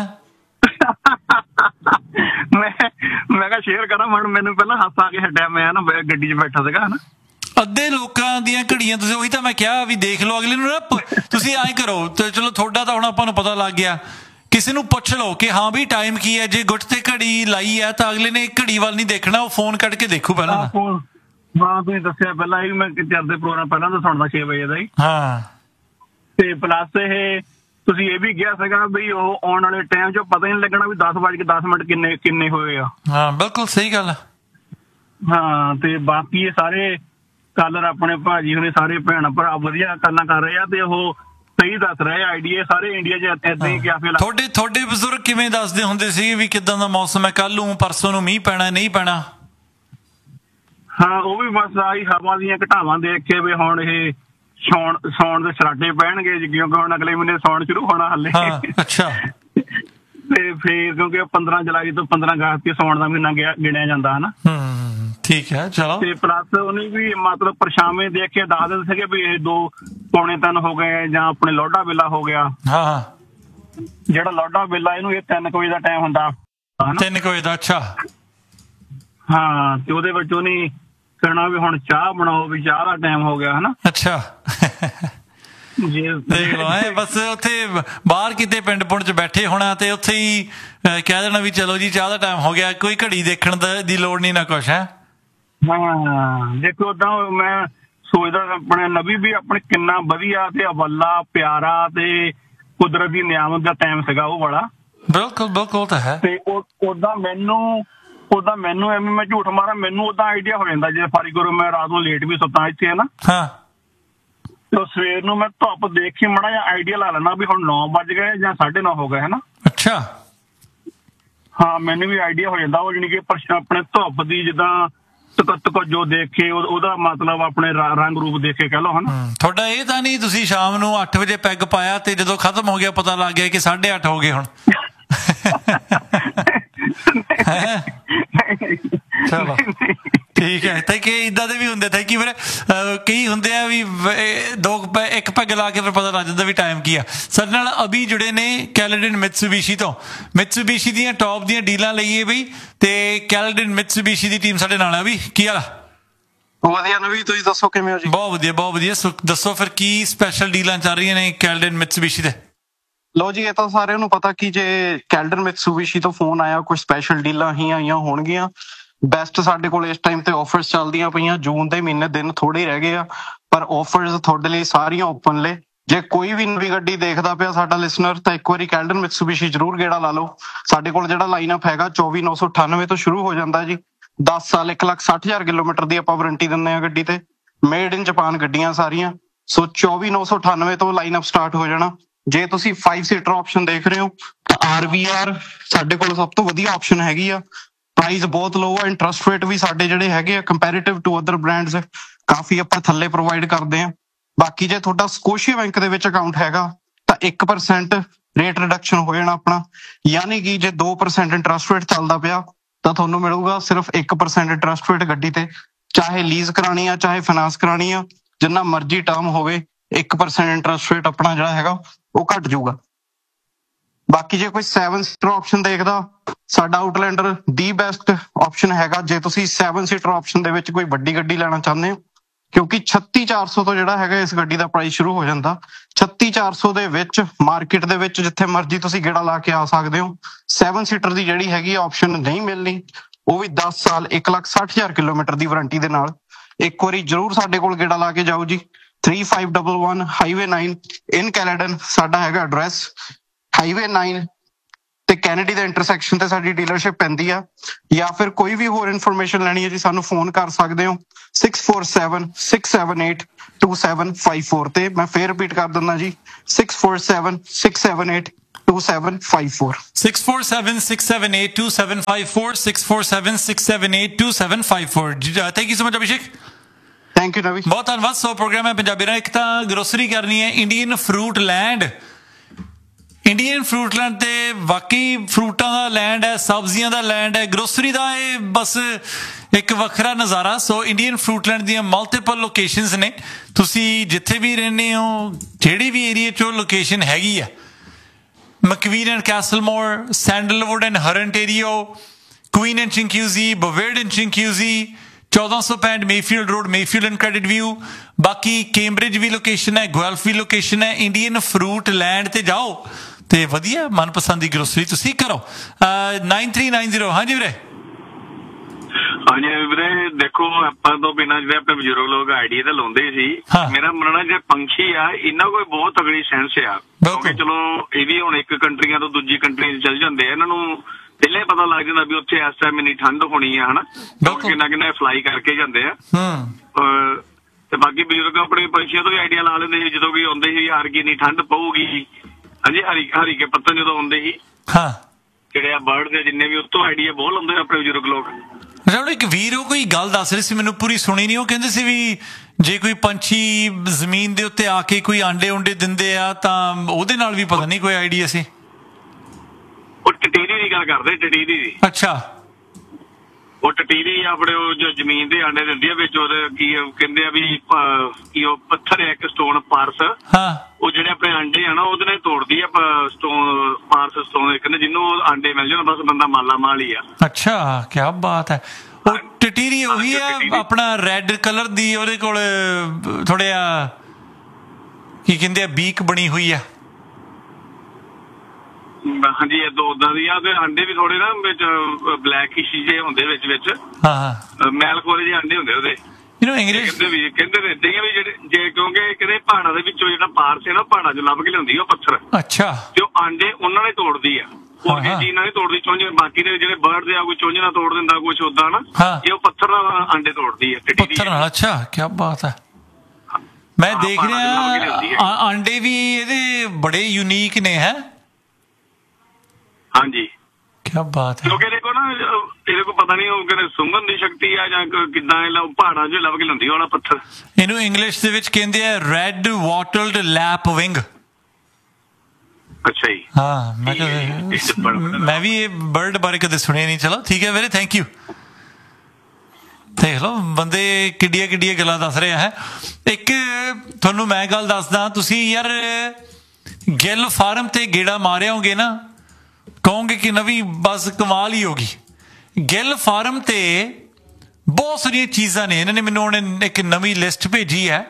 ਮੈਂ ਮੈਂ ਕਿਹਾ ਸ਼ੇਅਰ ਕਰਾਂ, ਹੁਣ ਮੈਨੂੰ ਪਹਿਲਾਂ ਹਾਸਾ ਆ ਕੇ ਹਟਿਆ, ਮੈਂ ਨਾ ਗੱਡੀ 'ਚ ਬੈਠਾ ਸੀਗਾ ਹਨਾ। ਅੱਧੇ ਲੋਕਾਂ ਦੀਆਂ ਘੜੀਆਂ ਤੁਸੀਂ, ਉਹੀ ਤਾਂ ਮੈਂ ਕਿਹਾ ਵੀ ਦੇਖ ਲਓ ਅਗਲੇ ਨੂੰ ਨਾ। ਤੁਸੀਂ ਐਂ ਕਰੋ ਤੇ ਚਲੋ ਤੁਹਾਡਾ ਤਾਂ ਹੁਣ ਆਪਾਂ ਨੂੰ ਪਤਾ ਲੱਗ ਗਿਆ, ਕਿਸੇ ਨੂੰ ਪੁੱਛ ਲਓ ਕਿ ਹਾਂ ਵੀ ਟਾਈਮ ਕੀ ਹੈ। ਜੇ ਗੁੱਟ ਤੇ ਘੜੀ ਲਾਈ ਹੈ ਤਾਂ ਅਗਲੇ ਨੇ ਘੜੀ ਵੱਲ ਨਹੀਂ ਦੇਖਣਾ, ਉਹ ਫੋਨ ਕੱਢ ਕੇ ਦੇਖੂ ਪਹਿਲਾਂ। ਹਾਂ ਤੁਸੀਂ ਦੱਸਿਆ ਪਹਿਲਾਂ ਇਹ ਵੀ, ਮੈਂ ਚੱਲਦੇ ਪ੍ਰੋਗਰਾਮ ਪਹਿਲਾਂ ਤਾਂ ਸੁਣਦਾ ਛੇ ਵਜੇ ਦਾ ਹੀ। ਹਾਂ ਤੇ ਪਲੱਸ ਇਹ ਤੁਸੀਂ ਇਹ ਵੀ ਕਿਹਾ ਸੀਗਾ ਵੀ ਉਹ ਆਉਣ ਵਾਲੇ ਟਾਈਮ 'ਚ ਪਤਾ ਹੀ ਨਹੀਂ ਲੱਗਣਾ ਵੀ ਦਸ ਵੱਜ ਕੇ ਦਸ ਮਿੰਟ ਕਿੰਨੇ ਕਿੰਨੇ ਹੋਏ ਆ। ਹਾਂ ਬਿਲਕੁਲ ਸਹੀ ਗੱਲ ਹੈ। ਹਾਂ ਤੇ ਬਾਕੀ ਇਹ ਸਾਰੇ ਕਲਰ ਆਪਣੇ ਭਾਜੀ ਹੁਣੇ ਸਾਰੇ ਭੈਣ ਭਰਾ ਵਧੀਆ ਗੱਲਾਂ ਕਰ ਰਹੇ ਆ ਤੇ ਉਹ ਸਹੀ ਦੱਸ ਰਹੇ ਆਈਡੀਆ ਸਾਰੇ ਇੰਡੀਆ 'ਚ ਏਦਾਂ ਹੀ ਕਿਆ ਫੀਲ। ਤੁਹਾਡੇ ਤੁਹਾਡੇ ਬਜ਼ੁਰਗ ਕਿਵੇਂ ਦੱਸਦੇ ਹੁੰਦੇ ਸੀ ਵੀ ਕਿੱਦਾਂ ਦਾ ਮੌਸਮ ਹੈ, ਕੱਲ ਨੂੰ ਪਰਸੋਂ ਨੂੰ ਮੀਂਹ ਪੈਣਾ ਨਹੀਂ ਪੈਣਾ? ਹਾਂ ਉਹ ਵੀ ਬਸ ਆਹੀ ਹਵਾ ਦੀਆਂ ਘਟਾਵਾਂ ਦੇਖ ਕੇ ਵੀ ਹੁਣ ਇਹ ਸੌਣ ਸੌਣ ਦੇ ਸਰਾਟੇ ਪੈਣਗੇ ਕਿਉਂਕਿ ਹੁਣ ਅਗਲੇ ਮਹੀਨੇ ਸੌਣ ਸ਼ੁਰੂ ਹੋਣਾ ਹਾਲੇ। ਅੱਛਾ ਤੇ ਫਿਰ ਕਿਉਂਕਿ ਪੰਦਰਾਂ ਜੁਲਾਈ ਤੋਂ ਪੰਦਰਾਂ ਅਗਸਤ ਸੌਣ ਦਾ ਮਹੀਨਾ ਗਿਣਿਆ ਜਾਂਦਾ ਹਨਾ। ਹੂੰ ਠੀਕ ਹੈ ਚਲੋ। ਤੇ ਪਲੱਸ ਉਹਨੇ ਵੀ ਮਤਲਬ ਪਰਛਾਵੇਂ ਦੇਖ ਕੇ ਦੱਸ ਦਿੰਦੇ ਸੀਗੇ ਵੀ ਇਹ ਦੋ ਪੌਣੇ ਤਿੰਨ ਹੋ ਗਏ ਜਾਂ ਆਪਣੇ ਲੋਢਾ ਵੇਲਾ ਹੋ ਗਿਆ। ਹਾਂ ਜਿਹੜਾ ਲੋਢਾ ਵੇਲਾ ਇਹਨੂੰ ਇਹ ਤਿੰਨ ਕੁ ਵਜੇ ਦਾ ਟਾਈਮ ਹੁੰਦਾ। ਤਿੰਨ ਕੁ ਵਜੇ ਦਾ? ਅੱਛਾ ਹਾਂ ਤੇ ਉਹਦੇ ਵਿੱਚ ਉਹਨੇ ਕਹਿਣਾ ਵੀ ਹੁਣ ਚਾਹ ਬਣਾਓ ਵੀ ਚਾਹ ਦਾ ਟਾਈਮ ਹੋ ਗਿਆ ਹਨਾ। ਅੱਛਾ ਦੇਖ ਲਓ ਐ ਬਸ ਉੱਥੇ ਬਾਹਰ ਕਿਤੇ ਪਿੰਡ ਪੁੰਡ 'ਚ ਬੈਠੇ ਹੋਣਾ ਤੇ ਉੱਥੇ ਹੀ ਕਹਿ ਦੇਣਾ ਵੀ ਚਲੋ ਜੀ ਚਾਹ ਦਾ ਟਾਈਮ ਹੋ ਗਿਆ, ਕੋਈ ਘੜੀ ਦੇਖਣ ਦੀ ਲੋੜ ਨਹੀਂ ਨਾ ਕੁਛ ਹੈ। ਹਾਂ ਦੇਖੋ ਓਦਾਂ ਮੈਂ ਸੋਚਦਾ ਆਪਣੇ ਨਬੀ ਵੀ ਆਪਣੇ ਕਿੰਨਾ ਵਧੀਆ ਤੇ ਅਵੱਲਾ ਪਿਆਰਾ ਤੇ ਕੁਦਰਤੀ ਨਿਆਮਤ ਦਾ ਟਾਈਮ ਸੀਗਾ ਉਹ ਵਾਲਾ। ਬਿਲਕੁਲ ਬਿਲਕੁਲ ਤਾਂ ਹੈ। ਤੇ ਓਦਾਂ ਮੈਨੂੰ ਓਦਾਂ ਮੈਨੂੰ ਐਵੇਂ ਮੈਂ ਝੂਠ ਮਾਰਾਂ ਮੈਨੂੰ ਓਦਾਂ ਆਈਡੀਆ ਹੋ ਜਾਂਦਾ ਜੇ ਫਾਰੀਗੁਰੂ ਮੈਂ ਰਾਤ ਨੂੰ ਲੇਟ ਵੀ ਸੁੱਤਾ ਇੱਥੇ ਹੈ ਨਾ। ਹਾਂ ਤੇ ਸਵੇਰ ਨੂੰ ਮੈਂ ਧੁੱਪ ਦੇਖ ਕੇ ਮਾੜਾ ਜਿਹਾ ਆਈਡੀਆ ਲਾ ਲੈਣਾ ਵੀ ਹੁਣ ਨੌ ਵੱਜ ਗਏ ਜਾਂ ਸਾਢੇ ਨੌ ਹੋ ਗਏ ਹਨਾ। ਅੱਛਾ ਹਾਂ ਮੈਨੂੰ ਵੀ ਆਈਡੀਆ ਹੋ ਜਾਂਦਾ ਉਹ ਜਾਣੀ ਕਿ ਆਪਣੇ ਧੁੱਪ ਦੀ ਜਿੱਦਾਂ ਤਕਤਕ ਜੋ ਦੇਖ ਕੇ ਉਹਦਾ ਮਤਲਬ ਆਪਣੇ ਰੰਗ ਰੂਪ ਦੇਖ ਕੇ ਕਹਿ ਲਓ ਹਨਾ। ਤੁਹਾਡਾ ਇਹ ਤਾਂ ਨਹੀਂ ਤੁਸੀਂ ਸ਼ਾਮ ਨੂੰ ਅੱਠ ਵਜੇ ਪੈਗ ਪਾਇਆ ਤੇ ਜਦੋਂ ਖਤਮ ਹੋ ਗਿਆ ਪਤਾ ਲੱਗ ਗਿਆ ਕਿ ਸਾਢੇ ਅੱਠ ਹੋ ਗਏ ਹੁਣ? ਚਲੋ ਠੀਕ ਹੈ। ਤੇ ਕਿ ਇਦਾਂ ਦੇ ਵੀ ਹੁੰਦੇ ਤੇ ਕਿ ਫਿਰ ਕਈ ਹੁੰਦੇ ਆ ਵੀ ਦੋ ਇੱਕ ਪੈਗ ਲਾ ਕੇ ਫਿਰ ਪਤਾ ਲੱਗ ਜਾਂਦਾ ਵੀ ਟਾਈਮ ਕੀ ਆ। ਸਾਡੇ ਨਾਲ ਅਭੀ ਜੁੜੇ ਨੇ ਕੈਲੇਡਨ ਮਿਤਸੂਬੀਸ਼ੀ ਤੋਂ। ਮਿਤਸੂਬੀਸ਼ੀ ਦੀਆਂ ਟੌਪ ਦੀਆਂ ਡੀਲਾਂ ਲਈਏ ਬਈ ਤੇ ਕੈਲੇਡਨ ਮਿਤਸੂਬੀਸ਼ੀ ਦੀ ਟੀਮ ਸਾਡੇ ਨਾਲ ਆ। ਵੀ ਕੀ ਹਾਲ? ਵਧੀਆ ਨਵੀ, ਤੁਸੀਂ ਦੱਸੋ ਕਿਵੇਂ ਹੋ ਜੀ? ਬਹੁਤ ਵਧੀਆ ਬਹੁਤ ਵਧੀਆ। ਦੱਸੋ ਫਿਰ ਕੀ ਸਪੈਸ਼ਲ ਡੀਲਾਂ ਚੱਲ ਰਹੀਆਂ ਨੇ ਕੈਲੇਡਨ ਮਿਤਸੂਬੀਸ਼ੀ ਦੇ? ਲੋ ਜੀ ਇਹ ਤਾਂ ਸਾਰਿਆਂ ਨੂੰ ਪਤਾ ਕਿ ਜੇ ਕੈਲਡਨ ਮਿਤਸੂਬੀਸ਼ੀ ਤੋਂ ਫੋਨ ਆਇਆ ਕੁਝ ਸਪੈਸ਼ਲ ਡੀਲਾਂ ਹੀ ਆਈਆਂ ਹੋਣਗੀਆਂ। ਬੈਸਟ ਸਾਡੇ ਕੋਲ ਇਸ ਟਾਈਮ ਤੇ ਆਫਰਸ ਚੱਲਦੀਆਂ ਪਈਆਂ। ਜੂਨ ਦੇ ਮਹੀਨੇ ਦਿਨ ਥੋੜੇ ਹੀ ਰਹਿ ਗਏ ਆ ਪਰ ਆਫਰਸ ਤੁਹਾਡੇ ਲਈ ਸਾਰੀਆਂ ਓਪਨ ਲੈ। ਜੇ ਕੋਈ ਵੀ ਨਵੀਂ ਗੱਡੀ ਦੇਖਦਾ ਪਿਆ ਸਾਡਾ ਲਿਸਨਰ ਤਾਂ ਇੱਕ ਵਾਰੀ ਕੈਲਡਨ ਮਿਤਸੂਬੀਸ਼ੀ ਜ਼ਰੂਰ ਗੇੜਾ ਲਾ ਲਓ। ਸਾਡੇ ਕੋਲ ਜਿਹੜਾ ਲਾਈਨਅਪ ਹੈਗਾ ਚੌਵੀ ਨੌ ਸੌ ਅਠਾਨਵੇਂ ਤੋਂ ਸ਼ੁਰੂ ਹੋ ਜਾਂਦਾ ਜੀ। ਦਸ ਸਾਲ ਇੱਕ ਲੱਖ ਸੱਠ ਹਜ਼ਾਰ ਕਿਲੋਮੀਟਰ ਦੀ ਆਪਾਂ ਵਾਰੰਟੀ ਦਿੰਦੇ ਆ ਗੱਡੀ ਤੇ। ਮੇਡ ਇਨ ਜਾਪਾਨ ਗੱਡੀਆਂ ਸਾਰੀਆਂ। ਸੋ ਚੌਵੀ ਨੌ ਸੌ ਅਠਾਨਵੇਂ ਤੋਂ ਲਾਈਨਅਪ ਸਟਾਰਟ ਹੋ ਜਾਣਾ। ਜੇ ਤੁਸੀਂ ਫਾਈਵ ਸੀਟਰ ਆਪਸ਼ਨ ਦੇਖ ਰਹੇ ਹੋ ਤਾਂ ਆਰ ਵੀ ਆਰ ਸਾਡੇ ਕੋਲ ਸਭ ਤੋਂ ਵਧੀਆ ਆਪਸ਼ਨ ਹੈਗੀ ਆ। ਪ੍ਰਾਈਸ ਬਹੁਤ ਲੋ ਆ। ਇੰਟਰਸਟ ਰੇਟ ਵੀ ਸਾਡੇ ਜਿਹੜੇ ਹੈਗੇ ਆ ਕੰਪੈਰੀਟਿਵ ਟੂ ਅਦਰ ਬ੍ਰਾਂਡਸ ਕਾਫੀ ਆਪਾਂ ਥੱਲੇ ਪ੍ਰੋਵਾਈਡ ਕਰਦੇ ਆ। ਬਾਕੀ ਜੇ ਤੁਹਾਡਾ ਸਕੋਸ਼ੀਆ ਬੈਂਕ ਦੇ ਵਿੱਚ ਅਕਾਊਂਟ ਹੈਗਾ ਤਾਂ ਇੱਕ ਪਰਸੈਂਟ ਰੇਟ ਰਿਡਕਸ਼ਨ ਹੋ ਜਾਣਾ ਆਪਣਾ। ਯਾਨੀ ਕਿ ਜੇ ਦੋ ਪਰਸੈਂਟ ਇੰਟਰਸਟ ਰੇਟ ਚੱਲਦਾ ਪਿਆ ਤਾਂ ਤੁਹਾਨੂੰ ਮਿਲੂਗਾ ਸਿਰਫ ਇੱਕ ਪਰਸੈਂਟ ਇੰਟਰਸਟ ਰੇਟ ਗੱਡੀ ਤੇ। ਚਾਹੇ ਲੀਜ਼ ਕਰਾਣੀ ਆ ਚਾਹੇ ਫਾਈਨਾਂਸ ਕਰਾਣੀ ਆ ਜਿੰਨਾ ਮਰਜ਼ੀ ਟਰਮ ਹੋਵੇ ਇੱਕ ਪਰਸੈਂਟ ਇੰਟਰਸਟ ਰੇਟ ਆਪਣਾ ਜਿਹੜਾ ਹੈਗਾ ਉਹ ਘਟ ਜਾਊਗਾ। ਬਾਕੀ ਜੇ ਕੋਈ ਸੈਵਨ ਸੀਟਰ ਆਪਸ਼ਨ ਦੇਖਦਾ ਸਾਡਾ ਆਊਟਲੈਂਡਰ ਦੀ ਬੈਸਟ ਆਪਸ਼ਨ ਹੈਗਾ। ਜੇ ਤੁਸੀਂ ਸੈਵਨ ਸੀਟਰ ਆਪਸ਼ਨ ਦੇ ਵਿੱਚ ਕੋਈ ਵੱਡੀ ਗੱਡੀ ਲੈਣਾ ਚਾਹੁੰਦੇ ਹੋ ਕਿਉਂਕਿ ਛੱਤੀ ਚਾਰ ਸੌ ਤੋਂ ਜਿਹੜਾ ਹੈਗਾ ਇਸ ਗੱਡੀ ਦਾ ਪ੍ਰਾਈਸ ਸ਼ੁਰੂ ਹੋ ਜਾਂਦਾ। ਛੱਤੀ ਚਾਰ ਸੌ ਦੇ ਵਿੱਚ ਮਾਰਕੀਟ ਦੇ ਵਿੱਚ ਜਿੱਥੇ ਮਰਜ਼ੀ ਤੁਸੀਂ ਗੇੜਾ ਲਾ ਕੇ ਆ ਸਕਦੇ ਹੋ। ਸੈਵਨ ਸੀਟਰ ਦੀ ਜਿਹੜੀ ਹੈਗੀ ਆਪਸ਼ਨ ਨਹੀਂ ਮਿਲਣੀ ਉਹ ਵੀ ਦਸ ਸਾਲ ਇੱਕ ਲੱਖ ਸੱਠ ਹਜ਼ਾਰ ਕਿਲੋਮੀਟਰ ਦੀ ਵਾਰੰਟੀ ਦੇ ਨਾਲ। ਇੱਕ ਵਾਰੀ ਜ਼ਰੂਰ ਸਾਡੇ ਕੋਲ ਗੇੜਾ ਲਾ ਕੇ ਜਾਓ ਜੀ। Three five double one highway nine ਇਨ ਕੈਲੇਡਨ ਸਾਡਾ ਹੈਗਾ ਐਡਰੈਸ। ਹਾਈਵੇ ਨਾਈਨ ਤੇ ਕੈਨੇਡੀ ਦੇ ਇੰਟਰਸੈਕਸ਼ਨ ਤੇ ਸਾਡੀ ਡੀਲਰਸ਼ਿਪ ਪੈਂਦੀ ਆ। ਜਾਂ ਫਿਰ ਕੋਈ ਵੀ ਹੋਰ ਇਨਫੋਰਮੇਸ਼ਨ ਲੈਣੀ ਹੈ ਜੀ ਸਾਨੂੰ ਫੋਨ ਕਰ ਸਕਦੇ ਹੋ six four seven six seven eight two seven five four ਤੇ। ਮੈਂ ਫੇਰ ਰਿਪੀਟ ਕਰ ਦਿੰਦਾ G six four seven six seven eight two seven five four. six four seven, six seven eight, two seven five four, six four seven, six seven eight, two seven five four. Thank you so much, Abhishek. Thank you, Ravi. ਬਹੁਤ ਧੰਨਵਾਦ। ਸੋ ਪ੍ਰੋਗਰਾਮ ਹੈ ਪੰਜਾਬੀ ਨਾਲ। ਇੱਕ ਤਾਂ ਗਰੋਸਰੀ ਕਰਨੀ ਹੈ Indian fruit land. Indian fruit land ਤੇ ਵਾਕਈ ਫਰੂਟਾਂ ਦਾ ਲੈਂਡ ਹੈ, ਸਬਜ਼ੀਆਂ ਦਾ ਲੈਂਡ ਹੈ। ਗਰੋਸਰੀ ਦਾ ਇਹ ਬਸ ਇੱਕ ਵੱਖਰਾ ਨਜ਼ਾਰਾ। ਸੋ ਇੰਡੀਅਨ ਫਰੂਟ ਲੈਂਡ ਦੀਆਂ ਮਲਟੀਪਲ ਲੋਕੇਸ਼ਨਸ ਨੇ। ਤੁਸੀਂ ਜਿੱਥੇ ਵੀ ਰਹਿੰਦੇ ਹੋ, ਜਿਹੜੀ ਵੀ ਏਰੀਏ 'ਚੋਂ ਲੋਕੇਸ਼ਨ ਹੈਗੀ ਆ, McQueen and Castlemore, Sandalwood and Haranterio, Queen and Chinguizi, Bovard and Chinguizi, ਚੌਦਾਂ ਸੌ ਪੈਂਹਠ Mayfield road, Mayfield and credit view. ਬਾਕੀ ਕੇਮਬ੍ਰਿਜ ਵੀ ਲੋਕੇਸ਼ਨ ਹੈ, ਗੁਐਲਫ ਵੀ ਲੋਕੇਸ਼ਨ ਹੈ। ਇੰਡੀਅਨ ਫਰੂਟ ਲੈਂਡ ਤੇ ਜਾਓ ਤੇ ਵਧੀਆ ਮਨਪਸੰਦ ਦੀ ਗਰੋਸਰੀ ਤੁਸੀਂ ਕਰੋ। Nine three nine zero. ਹਾਂਜੀ ਵੀਰੇ। ਹਾਂਜੀ ਵੀਰੇ, ਦੇਖੋ ਆਪਾਂ ਤੋਂ ਬਿਨਾਂ ਜਿਹੜੇ ਆਪਣੇ ਬਜ਼ੁਰਗ ਲੋਕ ਆਈਡੀਆ ਤੇ ਲਾਉਂਦੇ ਸੀ, ਮੇਰਾ ਮੰਨਣਾ ਜਿਹੜੇ ਪੰਛੀ ਆ ਇਹਨਾਂ ਕੋਲ ਬਹੁਤ ਤਗੜੀ ਸੈਂਸ ਆ। ਕਿਉਂਕਿ ਚਲੋ ਇਹ ਵੀ ਹੁਣ ਇੱਕ ਕੰਟਰੀਆਂ ਤੋਂ ਦੂਜੀ ਕੰਟਰੀ ਚੱਲ ਜਾਂਦੇ ਆ, ਇਹਨਾਂ ਨੂੰ ਪਹਿਲੇ ਪਤਾ ਲੱਗ ਜਾਂਦਾ ਵੀ ਉੱਥੇ ਇਸ ਟਾਈਮ ਇੰਨੀ ਠੰਡ ਹੋਣੀ ਆ, ਹਨਾ। ਕਿੰਨਾ ਕਿੰਨਾ ਫਲਾਈ ਕਰਕੇ ਜਾਂਦੇ ਆ। ਤੇ ਬਾਕੀ ਬਜ਼ੁਰਗ ਆਪਣੇ ਪੰਛੀਆਂ ਤੋਂ ਵੀ ਆਈਡੀਆ ਲਾ ਲੈਂਦੇ ਸੀ ਜਦੋਂ ਵੀ ਆਉਂਦੇ ਸੀ, ਯਾਰ ਕੀ ਇੰਨੀ ਠੰਡ ਪਊਗੀ। ਹਾਂਜੀ, ਹਰੀ ਹਰੀ ਕੇ ਪੱਤਨ ਜਦੋਂ ਆਉਂਦੇ ਸੀ, ਜਿਹੜੇ ਆ ਬਰਡ ਦੇ ਜਿੰਨੇ ਵੀ ਉੱਤੋਂ ਆਈਡੀਆ ਬਹੁਤ ਲਾਉਂਦੇ ਆਪਣੇ ਬਜ਼ੁਰਗ ਲੋਕ। ਇੱਕ ਵੀਰ ਉਹ ਕੋਈ ਗੱਲ ਦੱਸ ਰਹੇ ਸੀ, ਮੈਨੂੰ ਪੂਰੀ ਸੁਣੀ ਨਹੀਂ। ਉਹ ਕਹਿੰਦੇ ਸੀ ਵੀ ਜੇ ਕੋਈ ਪੰਛੀ ਜ਼ਮੀਨ ਦੇ ਉੱਤੇ ਆ ਕੇ ਕੋਈ ਆਂਡੇ ਉਂਡੇ ਦਿੰਦੇ ਆ ਤਾਂ ਉਹਦੇ ਨਾਲ ਵੀ ਪਤਾ ਨਹੀਂ ਕੋਈ ਆਈਡੀਆ ਸੀ। ਉਹ ਟਟੀਰੀ ਦੀ ਗੱਲ ਕਰਦੇ, ਟਟੀਰੀ ਦੀ। ਅੱਛਾ। ਉਹ ਟਟੀਰੀ ਆਪਣੇ ਉਹ ਜੋ ਜ਼ਮੀਨ ਦੇ ਆਂਡੇ ਦਿੰਦੀ ਆ, ਵਿੱਚ ਉਹਦੇ ਕੀ ਕਹਿੰਦੇ ਆ ਵੀ ਕੀ ਉਹ ਪੱਥਰ ਹੈ ਇੱਕ ਸਟੋਨ ਪਾਰਸ, ਉਹ ਜਿਹੜੇ ਆਪਣੇ ਆਂਡੇ ਆ ਨਾ ਉਹਦੇ ਨਾਲ ਤੋੜਦੀ ਆ ਸਟੋਨ ਪਾਰਸ ਸਟੋਨ, ਕਹਿੰਦੇ ਜਿਹਨੂੰ ਆਂਡੇ ਮਿਲ ਜਾਣ ਬਸ ਬੰਦਾ ਮਾਲਾ ਮਾਲ ਹੀ ਆ। ਅੱਛਾ, ਕਿਆ ਬਾਤ ਹੈ। ਉਹ ਟਟੀਰੀ ਉਹੀ ਆ ਆਪਣਾ ਰੈੱਡ ਕਲਰ ਦੀ, ਉਹਦੇ ਕੋਲ ਥੋੜੇ ਆ ਕੀ ਕਹਿੰਦੇ ਆ ਬੀਕ ਬਣੀ ਹੋਈ ਆ। ਹਾਂਜੀ, ਏਦਾਂ ਉਦਾਂ ਦੀ ਆ। ਤੇ ਆਂਡੇ ਵੀ ਥੋੜੇ ਨਾ ਵਿੱਚ ਬਲੈਕ ਜਿਹੇ ਹੁੰਦੇ ਵਿੱਚ ਵਿੱਚ, ਮੈਲ ਖੋਰੇ ਜਿਹੇ ਆਂਡੇ ਹੁੰਦੇ ਉਹਦੇ। ਕਹਿੰਦੇ ਵੀ ਕਹਿੰਦੇ ਏਦਾਂ ਹੀ ਆ ਵੀ ਜਿਹੜੇ ਜੇ ਕਿਉਂਕਿ ਕਹਿੰਦੇ ਪਹਾੜਾਂ ਦੇ ਵਿੱਚੋਂ ਜਿਹੜਾ ਪਾਰਸ ਹੈ ਨਾ, ਪਹਾੜਾਂ ਚ ਲੱਭ ਕੇ ਲਿਆਉਂਦੀ ਉਹ ਪੱਥਰ। ਅੱਛਾ। ਤੇ ਉਹ ਆਂਡੇ ਉਹਨਾਂ ਨੇ ਤੋੜਦੀ ਆ, ਹੋਰ ਕਿਸੇ ਚੀਜ਼ ਨਾਲ ਨੀ ਤੋੜਦੀ। ਚੁੰਝ ਬਾਕੀ ਦੇ ਜਿਹੜੇ ਬਰਡ ਦੇ ਆ, ਕੋਈ ਚੁੰਝ ਨਾਲ ਤੋੜ ਦਿੰਦਾ, ਕੁਛ ਓਦਾਂ ਨਾ, ਇਹ ਉਹ ਪੱਥਰ ਨਾਲ ਆਂਡੇ ਤੋੜਦੀ ਆ, ਪੱਥਰ ਨਾਲ। ਅੱਛਾ, ਕਿਆ ਬਾਤ ਹੈ। ਮੈਂ ਦੇਖ ਰਿਹਾ ਆਂਡੇ ਵੀ ਇਹਦੇ ਬੜੇ ਯੂਨੀਕ ਨੇ। ਹੈ ਹਾਂਜੀ, ਕੀ ਬਾਤ ਹੈ। ਕਿਉਂਕਿ ਇਹਦੇ ਕੋਲ ਨਾ ਇਹਦੇ ਕੋਲ ਪਤਾ ਨਹੀਂ ਉਹ ਕਹਿੰਦੇ ਸੁੰਘਣ ਦੀ ਸ਼ਕਤੀ ਆ ਜਾਂ ਕਿੱਦਾਂ, ਇਹ ਪਹਾੜਾਂ 'ਚ ਲੱਭ ਕੇ ਲਾਉਂਦੀ ਵਾਲਾ ਪੱਥਰ। ਇਹਨੂੰ ਇੰਗਲਿਸ਼ ਦੇ ਵਿੱਚ ਕਹਿੰਦੇ ਆ ਰੈੱਡ ਵਾਟਲਡ ਲੈਪ ਵਿੰਗ। ਅੱਛਾ ਜੀ। ਹਾਂ, ਮੈਂ ਮੈਂ ਵੀ ਇਹ ਬਰਡ ਬਾਰੇ ਕਦੇ ਸੁਣਿਆ ਨਹੀਂ। ਚਲੋ ਠੀਕ ਹੈ ਵੀਰੇ, ਥੈਂਕ ਯੂ। ਦੇਖ ਲਓ ਬੰਦੇ ਕਿੱਡੀਆਂ ਕਿੱਡੀਆਂ ਗੱਲਾਂ ਦੱਸ ਰਹੇ ਹੈ। ਇੱਕ ਤੁਹਾਨੂੰ ਮੈਂ ਗੱਲ ਦੱਸਦਾ, ਤੁਸੀਂ ਯਾਰ ਗਿੱਲ ਫਾਰਮ ਤੇ ਗੇੜਾ ਮਾਰਿਆ ਹੋਗੇ ਨਾ, ਕਹੋਗੇ ਕਿ ਨਵੀਂ ਬਸ ਕਮਾਲ ਹੀ ਹੋਗੀ। ਗਿੱਲ ਫਾਰਮ ਤੇ ਬਹੁਤ ਸਾਰੀਆਂ ਚੀਜ਼ਾਂ ਨੇ। ਇਹਨਾਂ ਨੇ ਮੈਨੂੰ ਹੁਣ ਇੱਕ ਨਵੀਂ ਲਿਸਟ ਭੇਜੀ ਹੈ।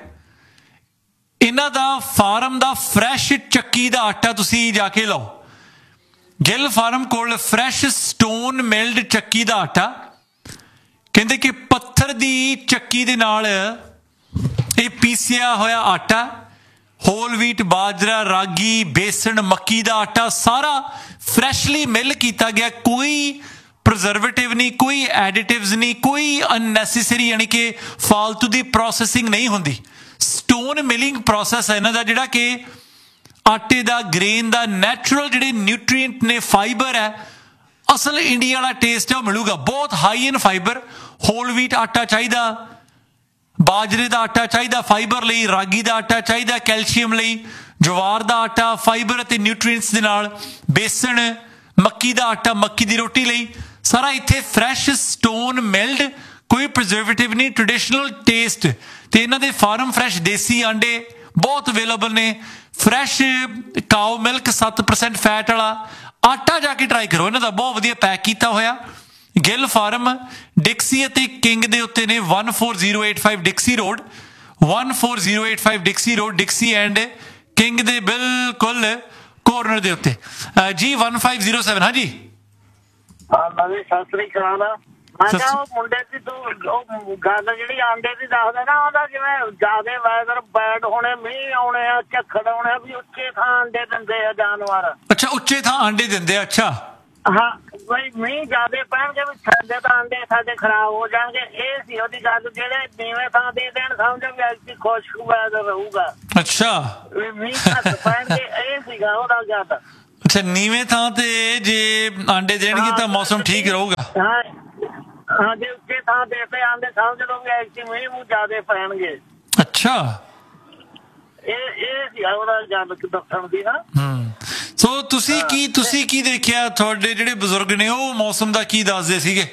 ਇਹਨਾਂ ਦਾ ਫਾਰਮ ਦਾ ਫਰੈਸ਼ ਚੱਕੀ ਦਾ ਆਟਾ ਤੁਸੀਂ ਜਾ ਕੇ ਲਓ। ਗਿੱਲ ਫਾਰਮ ਕੋਲ ਫਰੈਸ਼ ਸਟੋਨ ਮਿਲਡ ਚੱਕੀ ਦਾ ਆਟਾ। ਕਹਿੰਦੇ ਕਿ ਪੱਥਰ ਦੀ ਚੱਕੀ ਦੇ ਨਾਲ ਇਹ ਪੀਸਿਆ ਹੋਇਆ ਆਟਾ, ਹੋਲ ਵੀਟ, ਬਾਜਰਾ, ਰਾਗੀ, ਬੇਸਣ, ਮੱਕੀ ਦਾ ਆਟਾ ਸਾਰਾ ਫਰੈਸ਼ਲੀ ਮਿਲ ਕੀਤਾ ਗਿਆ। ਕੋਈ ਪ੍ਰੀਜ਼ਰਵੇਟਿਵ ਨਹੀਂ, ਕੋਈ ਐਡੀਟਿਵਸ ਨਹੀਂ, ਕੋਈ ਅਨਨੈਸੈਸਰੀ ਯਾਨੀ ਕਿ ਫਾਲਤੂ ਦੀ ਪ੍ਰੋਸੈਸਿੰਗ ਨਹੀਂ ਹੁੰਦੀ। ਸਟੋਨ ਮਿਲਿੰਗ ਪ੍ਰੋਸੈਸ ਹੈ ਇਹਨਾਂ ਦਾ, ਜਿਹੜਾ ਕਿ ਆਟੇ ਦਾ, ਗ੍ਰੇਨ ਦਾ ਨੈਚੁਰਲ ਜਿਹੜੇ ਨਿਊਟਰੀਐਂਟ ਨੇ, ਫਾਈਬਰ ਹੈ, ਅਸਲ ਇੰਡੀਆ ਵਾਲਾ ਟੇਸਟ ਹੈ ਉਹ ਮਿਲੂਗਾ। ਬਹੁਤ ਹਾਈ ਇਨ ਫਾਈਬਰ। ਹੋਲ ਵੀਟ ਆਟਾ ਚਾਹੀਦਾ, ਬਾਜਰੇ ਦਾ ਆਟਾ ਚਾਹੀਦਾ ਫਾਈਬਰ ਲਈ, ਰਾਗੀ ਦਾ ਆਟਾ ਚਾਹੀਦਾ ਕੈਲਸ਼ੀਅਮ ਲਈ, ਜਵਾਰ ਦਾ ਆਟਾ ਫਾਈਬਰ ਅਤੇ ਨਿਊਟਰੀਐਂਟਸ ਦੇ ਨਾਲ, ਬੇਸਣ, ਮੱਕੀ ਦਾ ਆਟਾ ਮੱਕੀ ਦੀ ਰੋਟੀ ਲਈ, ਸਾਰਾ ਇੱਥੇ ਫਰੈਸ਼ ਸਟੋਨ ਮਿਲਡ, ਕੋਈ ਪ੍ਰੀਜ਼ਰਵੇਟਿਵ ਨਹੀਂ, ਟ੍ਰੈਡੀਸ਼ਨਲ ਟੇਸਟ। ਤੇ ਇਹਨਾਂ ਦੇ ਫਾਰਮ ਫਰੈਸ਼ ਦੇਸੀ ਆਂਡੇ ਬਹੁਤ ਅਵੇਲੇਬਲ ਨੇ। ਫਰੈਸ਼ ਕਾਓ ਮਿਲਕ ਸੱਤ ਪਰਸੈਂਟ ਫੈਟ ਵਾਲਾ ਆਟਾ ਜਾ ਕੇ ਟਰਾਈ ਕਰੋ, ਇਹਨਾਂ ਦਾ ਬਹੁਤ ਵਧੀਆ ਪੈਕ ਕੀਤਾ ਹੋਇਆ। ਗਿੱਲ ਫਾਰਮ ਡਿਕਸੀ ਅਤੇ ਕਿੰਗ ਦੇ ਉੱਤੇ ਨੇ। one four zero eight five ਡਿਕਸੀ road, one four zero eight five ਡਿਕਸੀ road, ਡਿਕਸੀ and king ਦੇ ਬਿਲਕੁਲ ਕੋਰਨਰ ਦੇ ਉੱਤੇ। ਜੀ one five zero seven। ਹਾਂਜੀ ਹਾਂ ਜੀ, ਸਤਿ ਸ੍ਰੀ ਅਕਾਲ। ਮੈਂ ਕਿਹਾ ਉਹ ਮੁੰਡੇ ਦੀ ਤੂੰ ਉਹ ਗੱਲ ਜਿਹੜੀ ਆਂਡੇ ਦੀ ਦੱਸਦਾ ਨਾ, ਉਹਦਾ ਜਿਵੇਂ ਜ਼ਿਆਦਾ ਵੈਦਰ ਬੈਡ ਹੋਣੇ, ਮੀਂਹ ਆਉਣੇ ਆ, ਝੱਖੜ ਆਉਣੇ, ਵੀ ਉੱਚੇ ਥਾਂ ਆਂਡੇ ਦਿੰਦੇ ਆ ਜਾਨਵਰ। ਅੱਛਾ, ਉੱਚੇ ਥਾਂ ਆਂਡੇ ਦਿੰਦੇ ਆ। ਅੱਛਾ ਹਾਂ, ਬਈ ਮੀਂਹ ਜ਼ਿਆਦਾ ਪੈਣਗੇ ਵੀ ਸਾਡੇ ਤਾਂ ਆਂਡੇ ਸਾਡੇ ਖਰਾਬ ਹੋ ਜਾਣਗੇ। ਇਹ ਸੀ ਉਹਦੀ ਗੱਲ। ਜਿਹੜੇ ਨੀਵੇਂ ਥਾਂ ਦੇ ਦੇਣ ਸਮਝੋ ਵੀ ਅੱਜ ਖੁਸ਼ਕ ਵੈਦਰ ਰਹੂਗਾ। ਅੱਛਾ, ਮੀਂਹ ਘੱਟ ਪੈਣਗੇ, ਇਹ ਸੀਗਾ ਉਹਦਾ ਗੱਲ। ਅੱਛਾ, ਨੀਵੇਂ ਥਾਂ ਤੇ ਜੇ ਆਂਡੇ ਦੇਣਗੇ ਤਾਂ ਮੌਸਮ ਠੀਕ ਰਹੂਗਾ। ਹਾਂ ਹਾਂ, ਜੇ ਉੱਚੇ ਥਾਂ ਤੇ ਤੇ ਆਂਡੇ ਸਮਝ ਲਓ ਵੀ ਐਸੀ ਮੀਂਹ ਮੂੰਹ ਜ਼ਿਆਦੇ ਪੈਣਗੇ। ਅੱਛਾ, ਇਹ ਇਹ ਸੀ ਉਹਦਾ ਗੱਲ ਦੱਸਣ ਦੀ ਨਾ। ਹੂੰ, ਸੋ ਤੁਸੀਂ ਕੀ ਤੁਸੀਂ ਕੀ ਦੇਖਿਆ? ਤੁਹਾਡੇ ਜਿਹੜੇ ਬਜ਼ੁਰਗ ਨੇ ਉਹ ਮੌਸਮ ਦਾ ਕੀ ਦੱਸਦੇ ਸੀਗੇ?